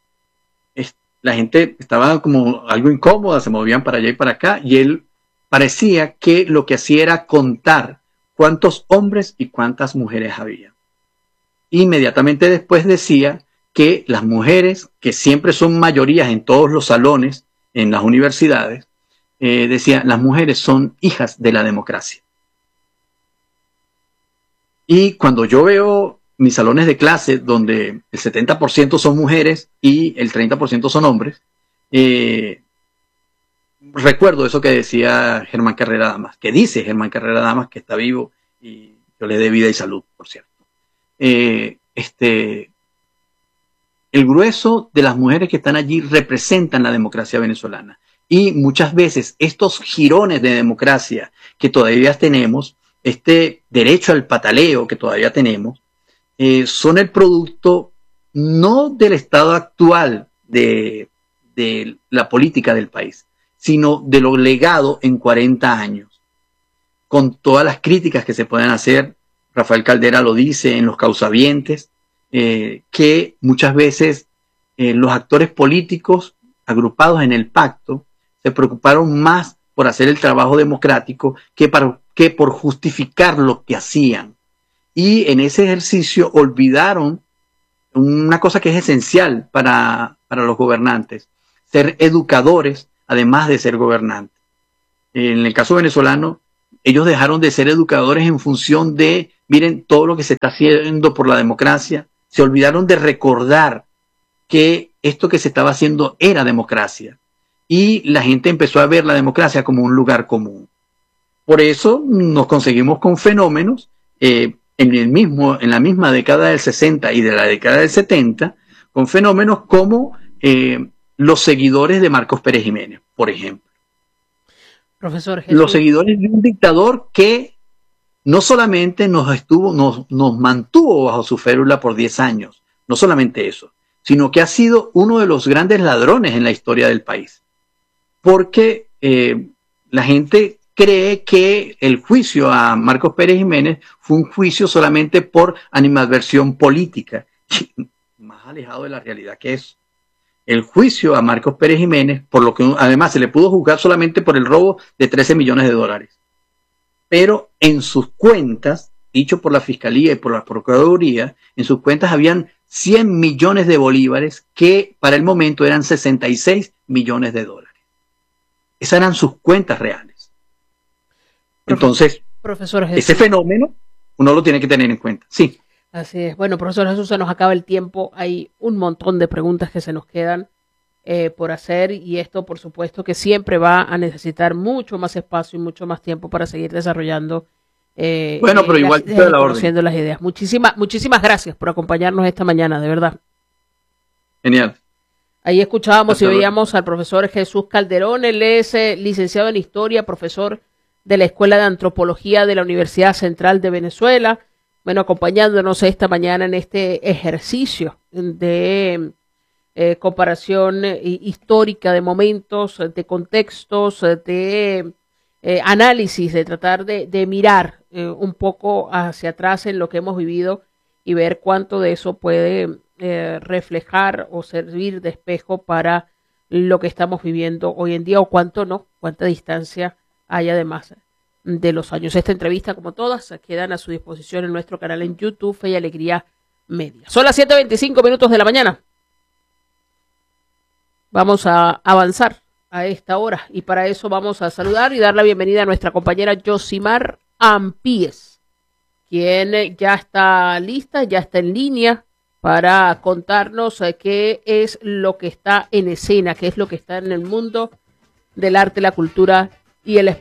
[SPEAKER 1] Es, la gente estaba como algo incómoda, se movían para allá y para acá, y él parecía que lo que hacía era contar cuántos hombres y cuántas mujeres había. Inmediatamente después decía que las mujeres, que siempre son mayorías en todos los salones, en las universidades, eh, decía, las mujeres son hijas de la democracia. Y cuando yo veo mis salones de clase, donde el setenta por ciento son mujeres y el treinta por ciento son hombres, eh, recuerdo eso que decía Germán Carrera Damas, que dice Germán Carrera Damas, que está vivo y yo le dé vida y salud, por cierto. Eh, este, el grueso de las mujeres que están allí representan la democracia venezolana. Y muchas veces estos jirones de democracia que todavía tenemos, este derecho al pataleo que todavía tenemos, eh, son el producto no del estado actual de, de la política del país, sino de lo legado en cuarenta años. Con todas las críticas que se pueden hacer, Rafael Caldera lo dice en Los Causavientes, eh, que muchas veces eh, los actores políticos agrupados en el pacto se preocuparon más por hacer el trabajo democrático que, para, que por justificar lo que hacían. Y en ese ejercicio olvidaron una cosa que es esencial para, para los gobernantes, ser educadores además de ser gobernantes. En el caso venezolano, ellos dejaron de ser educadores en función de, miren, todo lo que se está haciendo por la democracia. Se olvidaron de recordar que esto que se estaba haciendo era democracia. Y la gente empezó a ver la democracia como un lugar común. Por eso nos conseguimos con fenómenos eh, en, el mismo, en la misma década del sesenta y de la década del setenta, con fenómenos como eh, los seguidores de Marcos Pérez Jiménez, por ejemplo.
[SPEAKER 2] Profesor Jesús.
[SPEAKER 1] Los seguidores de un dictador que no solamente nos, estuvo, nos, nos mantuvo bajo su férula por diez años, no solamente eso, sino que ha sido uno de los grandes ladrones en la historia del país. Porque eh, la gente cree que el juicio a Marcos Pérez Jiménez fue un juicio solamente por animadversión política, más alejado de la realidad que es. El juicio a Marcos Pérez Jiménez, por lo que además se le pudo juzgar solamente por el robo de trece millones de dólares. Pero en sus cuentas, dicho por la Fiscalía y por la Procuraduría, en sus cuentas habían cien millones de bolívares que para el momento eran sesenta y seis millones de dólares. Esas eran sus cuentas reales. Entonces,
[SPEAKER 2] profesor Jesús,
[SPEAKER 1] ese fenómeno uno lo tiene que tener en cuenta. Sí.
[SPEAKER 2] Así es. Bueno, profesor Jesús, se nos acaba el tiempo. Hay un montón de preguntas que se nos quedan eh, por hacer y esto, por supuesto, que siempre va a necesitar mucho más espacio y mucho más tiempo para seguir desarrollando eh,
[SPEAKER 1] bueno, pero
[SPEAKER 2] eh,
[SPEAKER 1] igual
[SPEAKER 2] las ideas y
[SPEAKER 1] la
[SPEAKER 2] conociendo
[SPEAKER 1] orden.
[SPEAKER 2] las ideas. Muchísimas, muchísimas gracias por acompañarnos esta mañana, de verdad.
[SPEAKER 1] Genial.
[SPEAKER 2] Ahí escuchábamos
[SPEAKER 1] Hasta
[SPEAKER 2] y
[SPEAKER 1] luego.
[SPEAKER 2] veíamos al profesor Jesús Calderón. Él es eh, licenciado en Historia, profesor de la Escuela de Antropología de la Universidad Central de Venezuela. Bueno, acompañándonos esta mañana en este ejercicio de eh, comparación eh, histórica de momentos, de contextos, de eh, análisis, de tratar de, de mirar eh, un poco hacia atrás en lo que hemos vivido y ver cuánto de eso puede eh, reflejar o servir de espejo para lo que estamos viviendo hoy en día o cuánto no, cuánta distancia hay además de los años. Esta entrevista, como todas, quedan a su disposición en nuestro canal en YouTube, Fe y Alegría Media. Son las siete veinticinco minutos de la mañana. Vamos a avanzar a esta hora y para eso vamos a saludar y dar la bienvenida a nuestra compañera Yosimar Ampíes, quien ya está lista, ya está en línea para contarnos qué es lo que está en escena, qué es lo que está en el mundo del arte, la cultura y el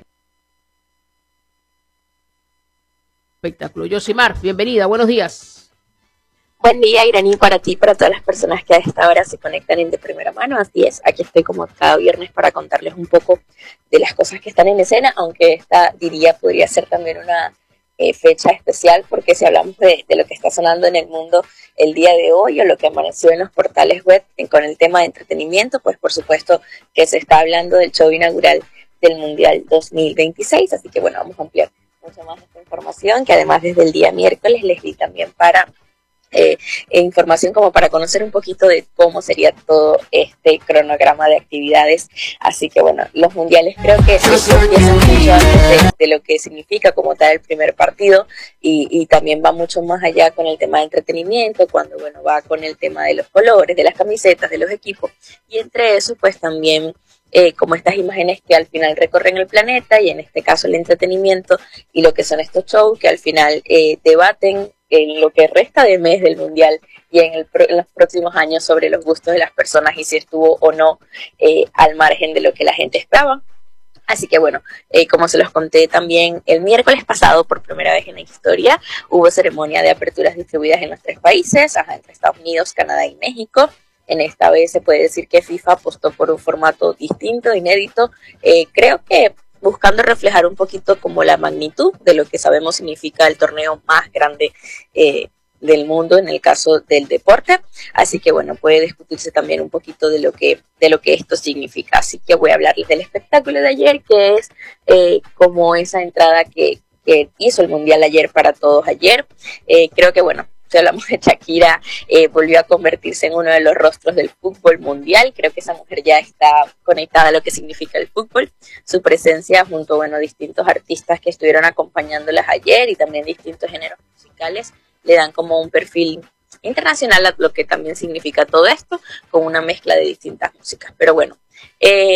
[SPEAKER 2] espectáculo. Yosimar, bienvenida, buenos días.
[SPEAKER 3] Buen día, Iraní, para ti y para todas las personas que a esta hora se conectan en de primera mano. Así es, aquí estoy como cada viernes para contarles un poco de las cosas que están en escena, aunque esta, diría, podría ser también una eh, fecha especial, porque si hablamos de, de lo que está sonando en el mundo el día de hoy o lo que amaneció en los portales web en, con el tema de entretenimiento, pues por supuesto que se está hablando del show inaugural del Mundial dos mil veintiséis, así que bueno, vamos a ampliar mucho más esta información, que además desde el día miércoles les di también para eh, eh, información como para conocer un poquito de cómo sería todo este cronograma de actividades. Así que bueno, los mundiales creo que siempre empiezan mucho antes de, de lo que significa como tal el primer partido y, y también va mucho más allá con el tema de entretenimiento, cuando bueno va con el tema de los colores, de las camisetas, de los equipos, y entre eso pues también Eh, como estas imágenes que al final recorren el planeta y en este caso el entretenimiento y lo que son estos shows que al final eh, debaten en lo que resta de mes del mundial y en, el, en los próximos años sobre los gustos de las personas y si estuvo o no eh, al margen de lo que la gente esperaba. Así que bueno, eh, como se los conté también el miércoles pasado, por primera vez en la historia, hubo ceremonia de aperturas distribuidas en los tres países, ajá, entre Estados Unidos, Canadá y México. En esta vez se puede decir que FIFA apostó por un formato distinto, inédito, eh, creo que buscando reflejar un poquito como la magnitud de lo que sabemos significa el torneo más grande eh, del mundo en el caso del deporte. Así que bueno, puede discutirse también un poquito de lo que, de lo que esto significa. Así que voy a hablarles del espectáculo de ayer, que es eh, como esa entrada que, que hizo el Mundial ayer para todos ayer. Eh, creo que bueno, si hablamos de Shakira, eh, volvió a convertirse en uno de los rostros del fútbol mundial. Creo que esa mujer ya está conectada a lo que significa el fútbol. Su presencia junto a bueno, distintos artistas que estuvieron acompañándolas ayer y también distintos géneros musicales le dan como un perfil internacional a lo que también significa todo esto, con una mezcla de distintas músicas. Pero bueno, eh,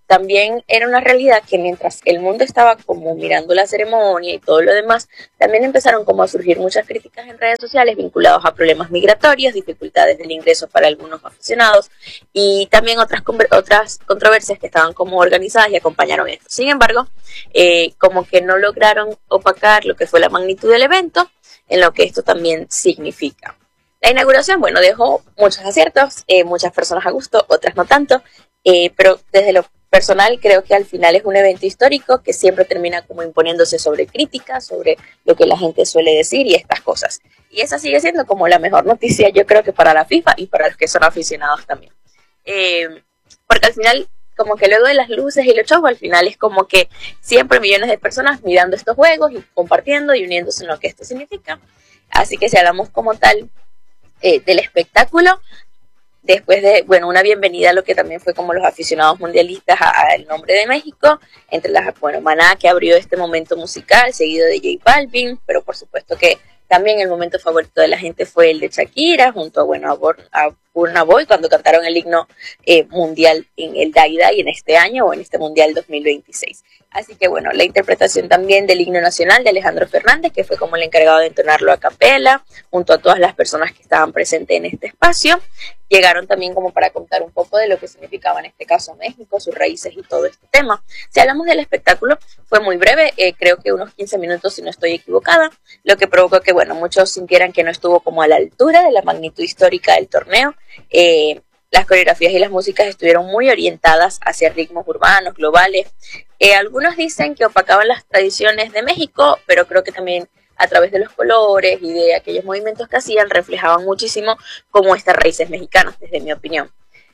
[SPEAKER 3] también era una realidad que mientras el mundo estaba como mirando la ceremonia y todo lo demás, también empezaron como a surgir muchas críticas en redes sociales vinculados a problemas migratorios, dificultades del ingreso para algunos aficionados y también otras, otras controversias que estaban como organizadas y acompañaron esto. Sin embargo, eh, como que no lograron opacar lo que fue la magnitud del evento, en lo que esto también significa. La inauguración, bueno, dejó muchos aciertos, eh, muchas personas a gusto, otras no tanto, eh, pero desde lo personal creo que al final es un evento histórico que siempre termina como imponiéndose sobre críticas, sobre lo que la gente suele decir y estas cosas. Y esa sigue siendo como la mejor noticia, yo creo que para la FIFA y para los que son aficionados también. Eh, porque al final, como que luego de las luces y los shows, al final es como que siempre millones de personas mirando estos juegos y compartiendo y uniéndose en lo que esto significa. Así que si hablamos como tal eh, del espectáculo, después de, bueno, una bienvenida a lo que también fue como los aficionados mundialistas al nombre de México, entre las, bueno, Maná, que abrió este momento musical, seguido de J Balvin, pero por supuesto que también el momento favorito de la gente fue el de Shakira, junto a, bueno, a, Born, a Burna Boy, cuando cantaron el himno eh, mundial en el Dai Dai en este año o en este mundial dos mil veintiséis. Así que bueno, la interpretación también del himno nacional de Alejandro Fernández, que fue como el encargado de entonarlo a capela, junto a todas las personas que estaban presentes en este espacio. Llegaron también como para contar un poco de lo que significaba en este caso México, sus raíces y todo este tema. Si hablamos del espectáculo, fue muy breve, eh, creo que unos quince minutos si no estoy equivocada, lo que provocó que, bueno, muchos sintieran que no estuvo como a la altura de la magnitud histórica del torneo. Eh, las coreografías y las músicas estuvieron muy orientadas hacia ritmos urbanos, globales. Eh, algunos dicen que opacaban las tradiciones de México, pero creo que también a través de los colores y de aquellos movimientos que hacían, reflejaban muchísimo como estas raíces mexicanas, desde mi opinión.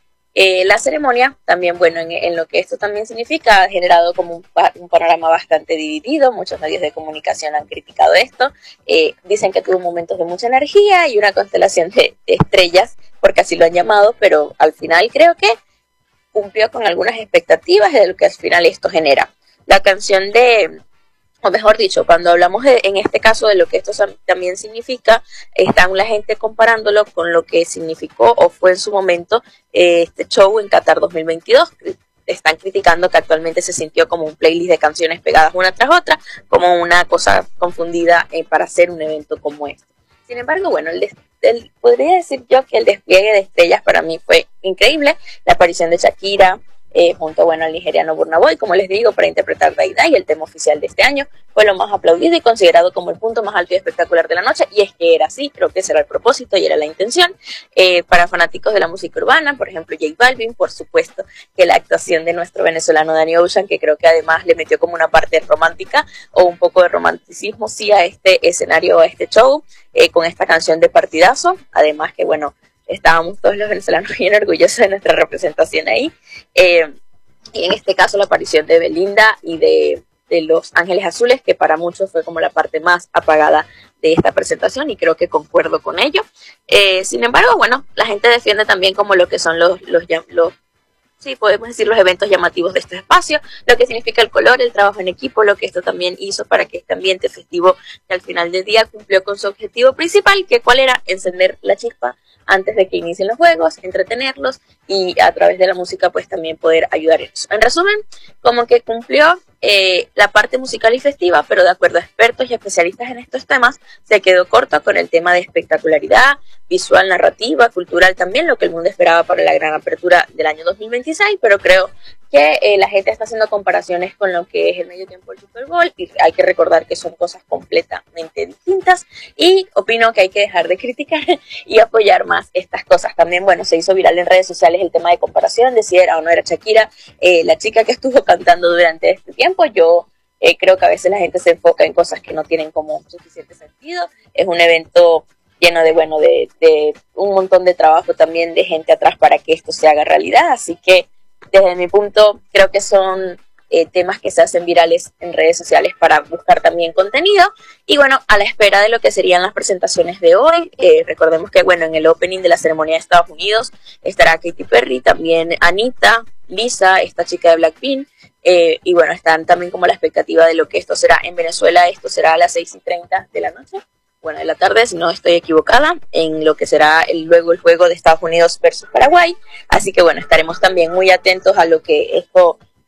[SPEAKER 3] Eh, la ceremonia, también, bueno, en, en lo que esto también significa, ha generado como un, un panorama bastante dividido. Muchos medios de comunicación han criticado esto. Eh, dicen que tuvo momentos de mucha energía y una constelación de, de estrellas, porque así lo han llamado, pero al final creo que cumplió con algunas expectativas de lo que al final esto genera. La canción de... o mejor dicho, cuando hablamos de, en este caso de lo que esto también significa, están la gente comparándolo con lo que significó o fue en su momento eh, este show en Qatar dos mil veintidós. Están criticando que actualmente se sintió como un playlist de canciones pegadas una tras otra, como una cosa confundida eh, para hacer un evento como este. Sin embargo, bueno, el, el, podría decir yo que el despliegue de estrellas para mí fue increíble. La aparición de Shakira, Eh, junto bueno, al nigeriano Burna Boy, como les digo, para interpretar Dai Dai, el tema oficial de este año, fue lo más aplaudido y considerado como el punto más alto y espectacular de la noche, y es que era así, creo que ese era el propósito y era la intención. Eh, para fanáticos de la música urbana, por ejemplo J Balvin, por supuesto que la actuación de nuestro venezolano Danny Ocean, que creo que además le metió como una parte romántica o un poco de romanticismo sí a este escenario, a este show, eh, con esta canción de Partidazo, además que bueno, estábamos todos los venezolanos bien orgullosos de nuestra representación ahí. Eh, y en este caso la aparición de Belinda y de, de Los Ángeles Azules, que para muchos fue como la parte más apagada de esta presentación, y creo que concuerdo con ello. Eh, sin embargo, bueno, la gente defiende también como lo que son los, los, los sí, podemos decir los eventos llamativos de este espacio, lo que significa el color, el trabajo en equipo, lo que esto también hizo para que este ambiente festivo, que al final del día cumplió con su objetivo principal, que cuál era encender la chispa antes de que inicien los juegos, entretenerlos y a través de la música pues también poder ayudar en eso. En resumen, como que cumplió eh, la parte musical y festiva, pero de acuerdo a expertos y especialistas en estos temas, se quedó corto con el tema de espectacularidad, visual, narrativa, cultural también, lo que el mundo esperaba para la gran apertura del año dos mil veintiséis, pero creo que eh, la gente está haciendo comparaciones con lo que es el medio tiempo del Super Bowl y hay que recordar que son cosas completamente distintas, y opino que hay que dejar de criticar y apoyar más estas cosas. También, bueno, se hizo viral en redes sociales el tema de comparación de si era o no era Shakira eh, la chica que estuvo cantando durante este tiempo. Yo eh, creo que a veces la gente se enfoca en cosas que no tienen como suficiente sentido. Es un evento lleno de, bueno, de, de un montón de trabajo también de gente atrás para que esto se haga realidad, así que desde mi punto creo que son eh, temas que se hacen virales en redes sociales para buscar también contenido, y bueno, a la espera de lo que serían las presentaciones de hoy. Eh, recordemos que bueno, en el opening de la ceremonia de Estados Unidos estará Katy Perry, también Anita, Lisa, esta chica de Blackpink, eh, y bueno, están también como la expectativa de lo que esto será en Venezuela. Esto será a las seis y treinta de la noche, bueno, de la tarde, si no estoy equivocada, en lo que será el, luego el juego de Estados Unidos versus Paraguay. Así que bueno, estaremos también muy atentos a lo que esto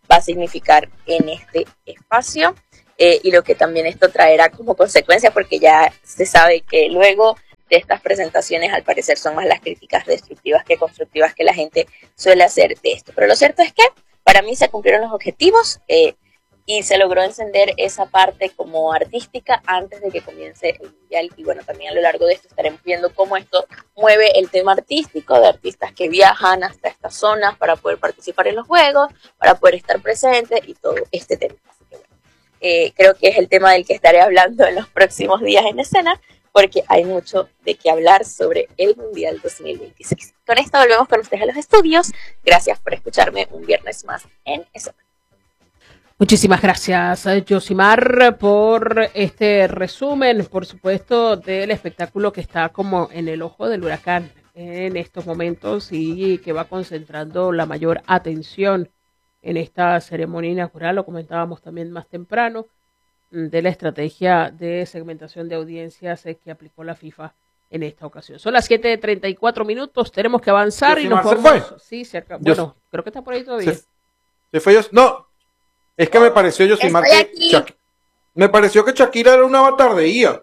[SPEAKER 3] va a significar en este espacio. Eh, y lo que también esto traerá como consecuencia, porque ya se sabe que luego de estas presentaciones al parecer son más las críticas destructivas que constructivas que la gente suele hacer de esto. Pero lo cierto es que para mí se cumplieron los objetivos eh, y se logró encender esa parte como artística antes de que comience el mundial. Y bueno, también a lo largo de esto estaremos viendo cómo esto mueve el tema artístico de artistas que viajan hasta estas zonas para poder participar en los juegos, para poder estar presentes y todo este tema. Eh, creo que es el tema del que estaré hablando en los próximos días en escena, porque hay mucho de qué hablar sobre el Mundial dos mil veintiséis. Con esto volvemos con ustedes a los estudios. Gracias por escucharme un viernes más en Escena.
[SPEAKER 2] Muchísimas gracias, Yosimar, por este resumen, por supuesto, del espectáculo que está como en el ojo del huracán en estos momentos y que va concentrando la mayor atención en esta ceremonia inaugural. Lo comentábamos también más temprano, de la estrategia de segmentación de audiencias que aplicó la FIFA en esta ocasión. Son las siete treinta y cuatro minutos, tenemos que avanzar y nos vamos. Sí, cerca. Bueno, creo que está por ahí todavía.
[SPEAKER 4] Se, se fue yo. No, es que me pareció Yosimar que Shak, me pareció que Shakira era un avatar de I A.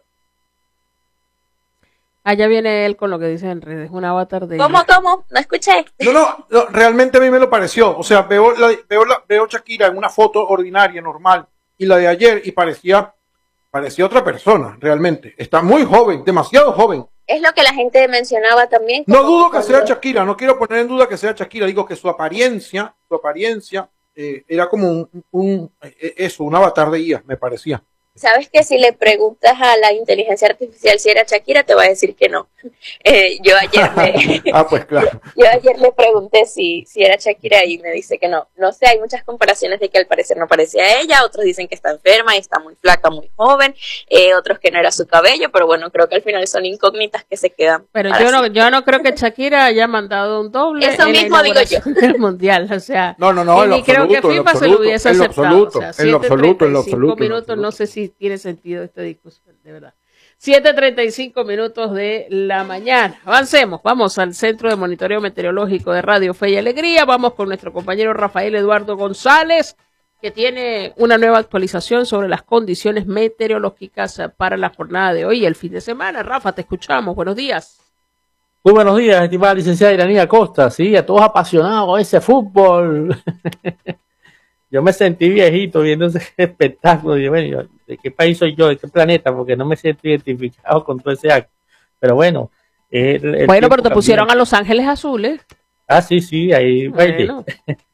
[SPEAKER 2] Allá viene él con lo que dice en redes, un avatar de...
[SPEAKER 3] ¿Cómo, cómo? No escuché.
[SPEAKER 4] No, no, no, realmente a mí me lo pareció. O sea, veo la, veo la, veo Shakira en una foto ordinaria, normal, y la de ayer, y parecía, parecía otra persona, realmente. Está muy joven, demasiado joven.
[SPEAKER 3] Es lo que la gente mencionaba también.
[SPEAKER 4] No dudo que sea Shakira, no quiero poner en duda que sea Shakira, digo que su apariencia, su apariencia, eh, era como un, un, eso, un avatar de I A, me parecía.
[SPEAKER 3] Sabes que si le preguntas a la inteligencia artificial si era Shakira, te va a decir que no. Eh, yo ayer le,
[SPEAKER 4] ah, pues claro.
[SPEAKER 3] Yo ayer le pregunté si, si era Shakira y me dice que no. No sé, hay muchas comparaciones de que al parecer no parecía a ella, otros dicen que está enferma y está muy flaca, muy joven, eh, otros que no era su cabello, pero bueno, creo que al final son incógnitas que se quedan.
[SPEAKER 2] Pero yo no, yo no creo que Shakira haya mandado un doble.
[SPEAKER 3] Eso
[SPEAKER 2] en
[SPEAKER 3] mismo
[SPEAKER 2] la
[SPEAKER 3] digo yo.
[SPEAKER 2] Del mundial, o sea.
[SPEAKER 4] No, no, no, en lo
[SPEAKER 2] ni creo
[SPEAKER 4] absoluto,
[SPEAKER 2] que FIFA se lo hubiese
[SPEAKER 4] en lo
[SPEAKER 2] aceptado.
[SPEAKER 4] absoluto,
[SPEAKER 2] O sea,
[SPEAKER 4] en lo absoluto, en lo absoluto.
[SPEAKER 2] minutos, no sé si tiene sentido esta discusión, de verdad. siete treinta y cinco minutos de la mañana. Avancemos, vamos al Centro de Monitoreo Meteorológico de Radio Fe y Alegría. Vamos con nuestro compañero Rafael Eduardo González, que tiene una nueva actualización sobre las condiciones meteorológicas para la jornada de hoy y el fin de semana. Rafa, te escuchamos. Buenos días.
[SPEAKER 5] Muy buenos días, estimada licenciada Iranía Costa. Sí, a todos apasionados con ese fútbol. Yo me sentí viejito viendo ese espectáculo. Y bueno, ¿de qué país soy yo? ¿De qué planeta? Porque no me siento identificado con todo ese acto. Pero bueno. El, el
[SPEAKER 2] bueno, pero te pusieron a Los Ángeles Azules.
[SPEAKER 5] Ah, sí, sí, ahí.
[SPEAKER 2] Bueno.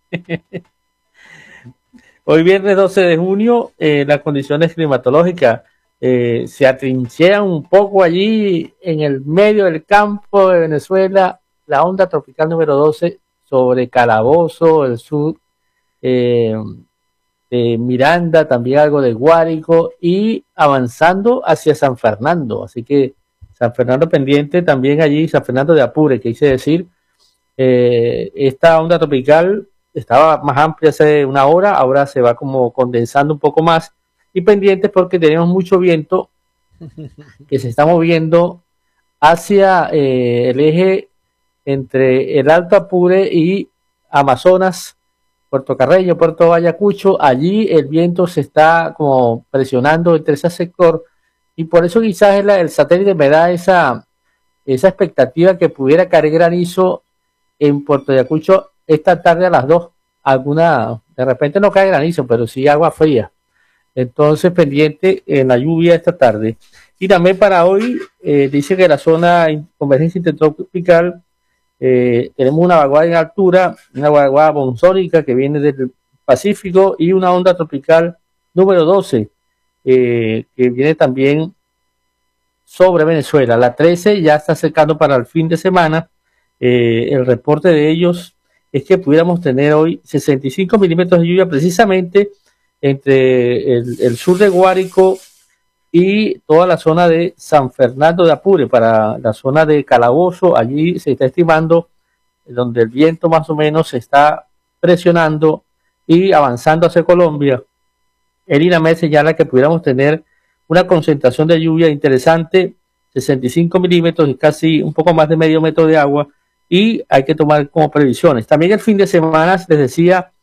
[SPEAKER 5] Hoy viernes doce de junio, eh, las condiciones climatológicas eh, se atrincheran un poco allí en el medio del campo de Venezuela. La onda tropical número doce sobre Calabozo, el sur. Eh, de Miranda, también algo de Guárico y avanzando hacia San Fernando, así que San Fernando pendiente también allí, San Fernando de Apure, que quise decir, eh, esta onda tropical estaba más amplia hace una hora, ahora se va como condensando un poco más y pendientes porque tenemos mucho viento que se está moviendo hacia eh, el eje entre el Alto Apure y Amazonas, Puerto Carreño, Puerto Ayacucho. Allí el viento se está como presionando entre ese sector y por eso quizás el, el satélite me da esa, esa expectativa que pudiera caer granizo en Puerto Ayacucho esta tarde a las dos. Alguna, de repente no cae granizo, pero sí agua fría. Entonces pendiente en la lluvia esta tarde. Y también para hoy eh, dice que la zona convergencia intertropical Eh, tenemos una vaguada en altura, una vaguada monzónica que viene del Pacífico y una onda tropical número doce eh, que viene también sobre Venezuela. La trece ya está acercando para el fin de semana. Eh, el reporte de ellos es que pudiéramos tener hoy sesenta y cinco milímetros de lluvia precisamente entre el, el sur de Guárico y toda la zona de San Fernando de Apure. Para la zona de Calabozo, allí se está estimando donde el viento más o menos se está presionando y avanzando hacia Colombia. El INAMED señala que pudiéramos tener una concentración de lluvia interesante, sesenta y cinco milímetros y casi un poco más de medio metro de agua, y hay que tomar como previsiones. También el fin de semana les decía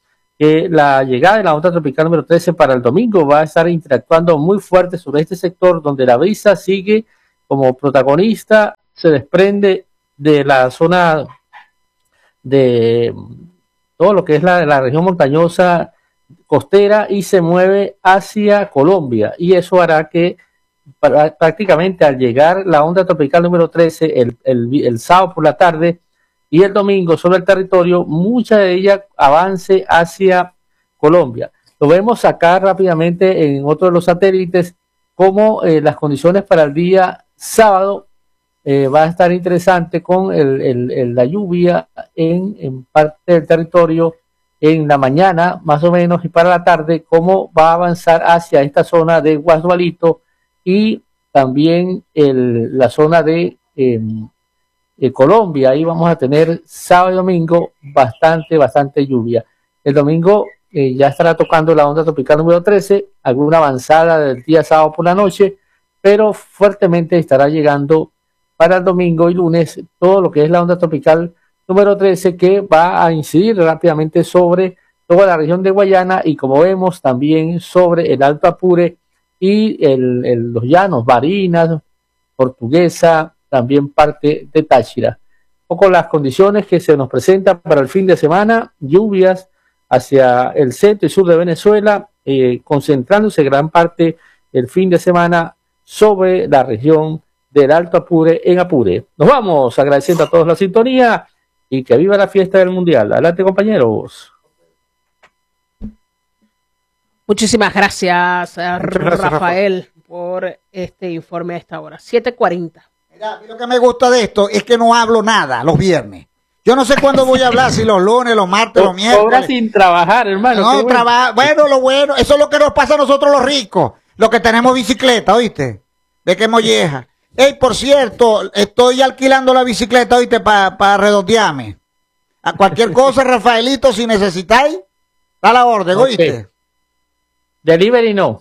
[SPEAKER 5] que la llegada de la onda tropical número trece para el domingo va a estar interactuando muy fuerte sobre este sector, donde la brisa sigue como protagonista, se desprende de la zona de todo lo que es la, la región montañosa costera y se mueve hacia Colombia, y eso hará que para, prácticamente al llegar la onda tropical número trece el, el, el sábado por la tarde y el domingo sobre el territorio, mucha de ella avance hacia Colombia. Lo vemos acá rápidamente en otro de los satélites, como eh, las condiciones para el día sábado eh, va a estar interesante con el, el, el, la lluvia en, en parte del territorio en la mañana más o menos, y para la tarde cómo va a avanzar hacia esta zona de Guasdualito y también el, la zona de eh, eh, Colombia. Ahí vamos a tener sábado y domingo bastante, bastante lluvia. El domingo eh, ya estará tocando la onda tropical número trece, alguna avanzada del día sábado por la noche, pero fuertemente estará llegando para el domingo y lunes todo lo que es la onda tropical número trece, que va a incidir rápidamente sobre toda la región de Guayana y, como vemos, también sobre el Alto Apure y el, el, los llanos, Barinas, Portuguesa, también parte de Táchira. Un poco las condiciones que se nos presentan para el fin de semana: lluvias hacia el centro y sur de Venezuela, eh, concentrándose gran parte el fin de semana sobre la región del Alto Apure en Apure. Nos vamos agradeciendo a todos la sintonía y que viva la fiesta del Mundial. Adelante, compañeros.
[SPEAKER 2] Muchísimas gracias,
[SPEAKER 4] gracias,
[SPEAKER 2] Rafael, Rafa, por este informe a esta hora. siete cuarenta.
[SPEAKER 6] Mira, lo que me gusta de esto es que no hablo nada los viernes. Yo no sé cuándo voy a hablar, si los lunes, los martes, los miércoles.
[SPEAKER 5] Cobra sin trabajar, hermano.
[SPEAKER 6] No, bueno. Traba bueno, lo bueno, eso es lo que nos pasa a nosotros los ricos, los que tenemos bicicleta, ¿oíste? Ve que molleja. Ey, por cierto, estoy alquilando la bicicleta, ¿oíste? Para pa redondearme. A cualquier cosa, Rafaelito, si necesitáis, da la orden,
[SPEAKER 5] okay.
[SPEAKER 6] ¿Oíste?
[SPEAKER 5] Delivery no.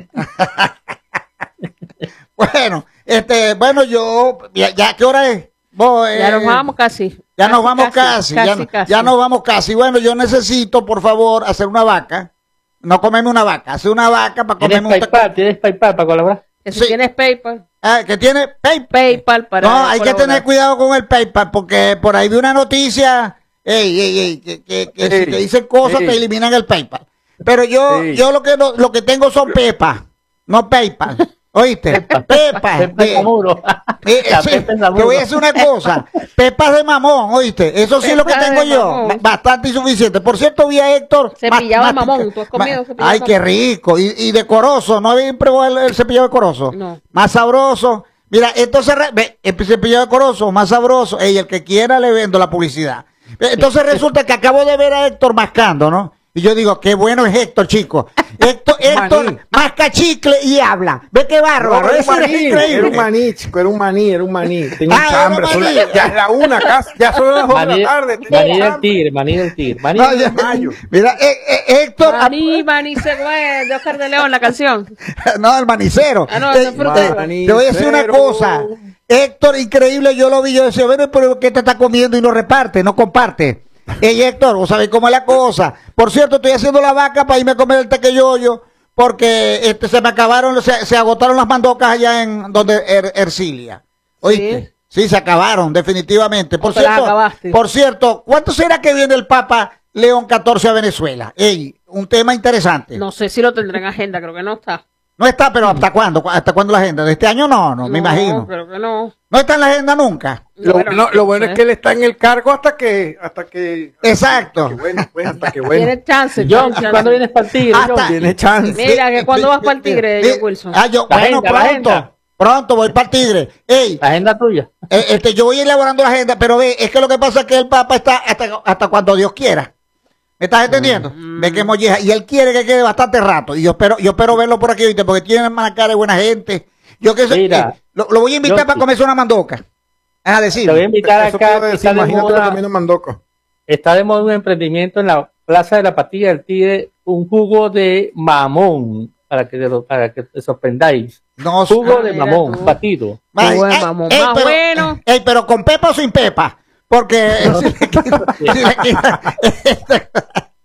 [SPEAKER 6] Bueno, este, bueno, yo, ya, ya ¿qué hora es? Vos,
[SPEAKER 2] ya
[SPEAKER 6] eh,
[SPEAKER 2] nos vamos casi.
[SPEAKER 6] Ya
[SPEAKER 2] casi,
[SPEAKER 6] nos vamos
[SPEAKER 2] casi,
[SPEAKER 6] casi,
[SPEAKER 2] casi,
[SPEAKER 6] ya,
[SPEAKER 2] casi.
[SPEAKER 6] ya nos vamos casi. Bueno, yo necesito, por favor, hacer una vaca. No comerme una vaca, hacer una vaca para comerme un
[SPEAKER 5] PayPal, ¿tienes PayPal para colaborar?
[SPEAKER 2] Que si
[SPEAKER 6] sí.
[SPEAKER 2] tienes PayPal.
[SPEAKER 6] Ah, que tiene pay
[SPEAKER 2] PayPal para
[SPEAKER 6] No, hay
[SPEAKER 2] colaborar.
[SPEAKER 6] que tener cuidado con el PayPal, porque por ahí vi una noticia, ey, ey, ey, que, que, que
[SPEAKER 4] Ey,
[SPEAKER 6] si te dicen cosas
[SPEAKER 4] ey.
[SPEAKER 6] te eliminan el PayPal. Pero yo,
[SPEAKER 4] Ey.
[SPEAKER 6] yo lo que no, lo que tengo son Pepa, no PayPal. ¿Oíste? Pepa.
[SPEAKER 5] Pepa
[SPEAKER 6] eh,
[SPEAKER 5] Zamuro.
[SPEAKER 6] eh,
[SPEAKER 5] La
[SPEAKER 6] sí,
[SPEAKER 5] Pepa Zamuro.
[SPEAKER 6] te voy a decir una cosa. Pepas de mamón, ¿oíste? Eso sí es lo que
[SPEAKER 2] Pepa
[SPEAKER 6] tengo
[SPEAKER 2] de
[SPEAKER 6] yo.
[SPEAKER 2] mamón.
[SPEAKER 6] Bastante y suficiente. Por cierto, vi a Héctor.
[SPEAKER 2] Cepillado de
[SPEAKER 6] ma-
[SPEAKER 2] mamón. ¿Tú has comido
[SPEAKER 6] ma-
[SPEAKER 2] cepillado de
[SPEAKER 6] Ay,
[SPEAKER 2] mamón?
[SPEAKER 6] qué rico. Y, y de corozo. ¿No habéis probado el, el cepillado de corozo?
[SPEAKER 2] No.
[SPEAKER 6] Más sabroso. Mira, entonces, re- ve, el cepillado de corozo, más sabroso. Ey, el que quiera le vendo la publicidad. Entonces resulta que acabo de ver a Héctor mascando, ¿no? Y yo digo, qué bueno es Héctor, chico. Héctor, Héctor
[SPEAKER 4] Maní.
[SPEAKER 6] masca chicle y habla. Ve qué bárbaro.
[SPEAKER 4] No, era un
[SPEAKER 6] Eso es
[SPEAKER 4] maní,
[SPEAKER 6] increíble.
[SPEAKER 4] era un maní, chico, era un maní, era un maní. Tengo
[SPEAKER 6] Ah,
[SPEAKER 4] mucha
[SPEAKER 6] era
[SPEAKER 4] hambre,
[SPEAKER 6] un
[SPEAKER 4] son
[SPEAKER 6] maní.
[SPEAKER 4] la- ya es la una, casi, ya son las dos de
[SPEAKER 5] Maní,
[SPEAKER 4] la tarde. tengo
[SPEAKER 5] maní del
[SPEAKER 4] hambre.
[SPEAKER 5] tigre, maní del tigre. Maní
[SPEAKER 6] No,
[SPEAKER 5] del
[SPEAKER 6] ya-
[SPEAKER 4] mayo.
[SPEAKER 6] mira, eh, eh, Héctor.
[SPEAKER 2] Maní, maní, se fue de Oscar de León, la canción.
[SPEAKER 6] No, el manicero.
[SPEAKER 2] Ah, no,
[SPEAKER 6] Eh,
[SPEAKER 2] ese es frutero.
[SPEAKER 6] te, te voy a decir una
[SPEAKER 4] Manicero.
[SPEAKER 6] cosa. Héctor, increíble, yo lo vi, yo decía, bueno, pero ¿qué te está comiendo y no reparte, no comparte? Ey, Héctor, vos sabés cómo es la cosa. Por cierto, estoy haciendo la vaca para irme a comer el tequeyoyo, porque este, se me acabaron, se, se agotaron las mandocas allá en donde er, Ercilia. ¿Oíste? Sí. sí, se acabaron, definitivamente. Por
[SPEAKER 2] ¿O te las
[SPEAKER 6] cierto,
[SPEAKER 2] acabaste?
[SPEAKER 6] por cierto, ¿cuánto será que viene el Papa León catorce a Venezuela? Ey, un tema interesante.
[SPEAKER 2] No sé si lo tendrá en agenda, creo que no está.
[SPEAKER 6] No está, pero ¿hasta cuándo? ¿Hasta cuándo la agenda? ¿De este año no? No, me imagino.
[SPEAKER 2] Creo que no.
[SPEAKER 6] No está en la agenda nunca.
[SPEAKER 4] Lo
[SPEAKER 2] Bueno,
[SPEAKER 4] bueno, lo bueno
[SPEAKER 2] no
[SPEAKER 4] es
[SPEAKER 2] sé.
[SPEAKER 4] que él está en el cargo hasta que, hasta que.
[SPEAKER 6] Exacto.
[SPEAKER 4] Hasta que bueno, pues, hasta que bueno.
[SPEAKER 2] Tiene chance.
[SPEAKER 5] John,
[SPEAKER 2] tiene chance.
[SPEAKER 5] ¿cuándo vienes para el tigre?
[SPEAKER 6] Hasta-
[SPEAKER 5] John?
[SPEAKER 4] Tiene chance.
[SPEAKER 2] Mira, que cuando vas para el Tigre,
[SPEAKER 6] Eh,
[SPEAKER 2] John Wilson.
[SPEAKER 6] Ah, yo,
[SPEAKER 5] La
[SPEAKER 6] bueno,
[SPEAKER 5] agenda, la
[SPEAKER 6] pronto.
[SPEAKER 5] agenda.
[SPEAKER 6] Pronto voy para el Tigre. Ey,
[SPEAKER 5] La agenda tuya.
[SPEAKER 6] eh, este, yo voy a ir elaborando la agenda, pero ve, es que lo que pasa es que el Papa está hasta, hasta cuando Dios quiera. ¿Me estás entendiendo?
[SPEAKER 2] Mm.
[SPEAKER 6] Ve que molleja. Y él quiere que quede bastante rato. Y yo espero, yo espero verlo por aquí, ¿viste? Porque tiene una cara de buena gente. Yo que sé,
[SPEAKER 5] Mira,
[SPEAKER 6] eh, lo, lo voy a invitar
[SPEAKER 5] yo-
[SPEAKER 6] para comerse una mandoca. A decir.
[SPEAKER 5] Te voy a invitar
[SPEAKER 4] Eso
[SPEAKER 5] acá.
[SPEAKER 4] quiero
[SPEAKER 5] que
[SPEAKER 4] decir,
[SPEAKER 5] Está de,
[SPEAKER 4] imagínate
[SPEAKER 5] moda,
[SPEAKER 4] comiendo mandoco.
[SPEAKER 5] está de moda un emprendimiento en la Plaza de la Patilla del Tigre, un jugo de mamón, para que, lo- para que te sorprendáis.
[SPEAKER 6] No,
[SPEAKER 5] Jugo
[SPEAKER 2] Ah,
[SPEAKER 5] de
[SPEAKER 2] mira
[SPEAKER 5] mamón,
[SPEAKER 2] tú.
[SPEAKER 5] batido.
[SPEAKER 6] Ay,
[SPEAKER 2] Jugo de
[SPEAKER 6] ay,
[SPEAKER 2] mamón.
[SPEAKER 6] ey,
[SPEAKER 2] Más
[SPEAKER 6] pero,
[SPEAKER 2] bueno.
[SPEAKER 6] ey, pero con pepa o sin pepa. Porque si le quita- si le quita-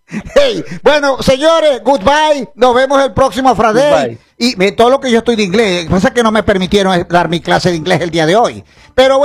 [SPEAKER 6] Hey, bueno, señores, goodbye. Nos vemos el próximo Friday. Y me, todo lo que yo estoy de inglés. Pasa que no me permitieron dar mi clase de inglés el día de hoy. Pero bueno.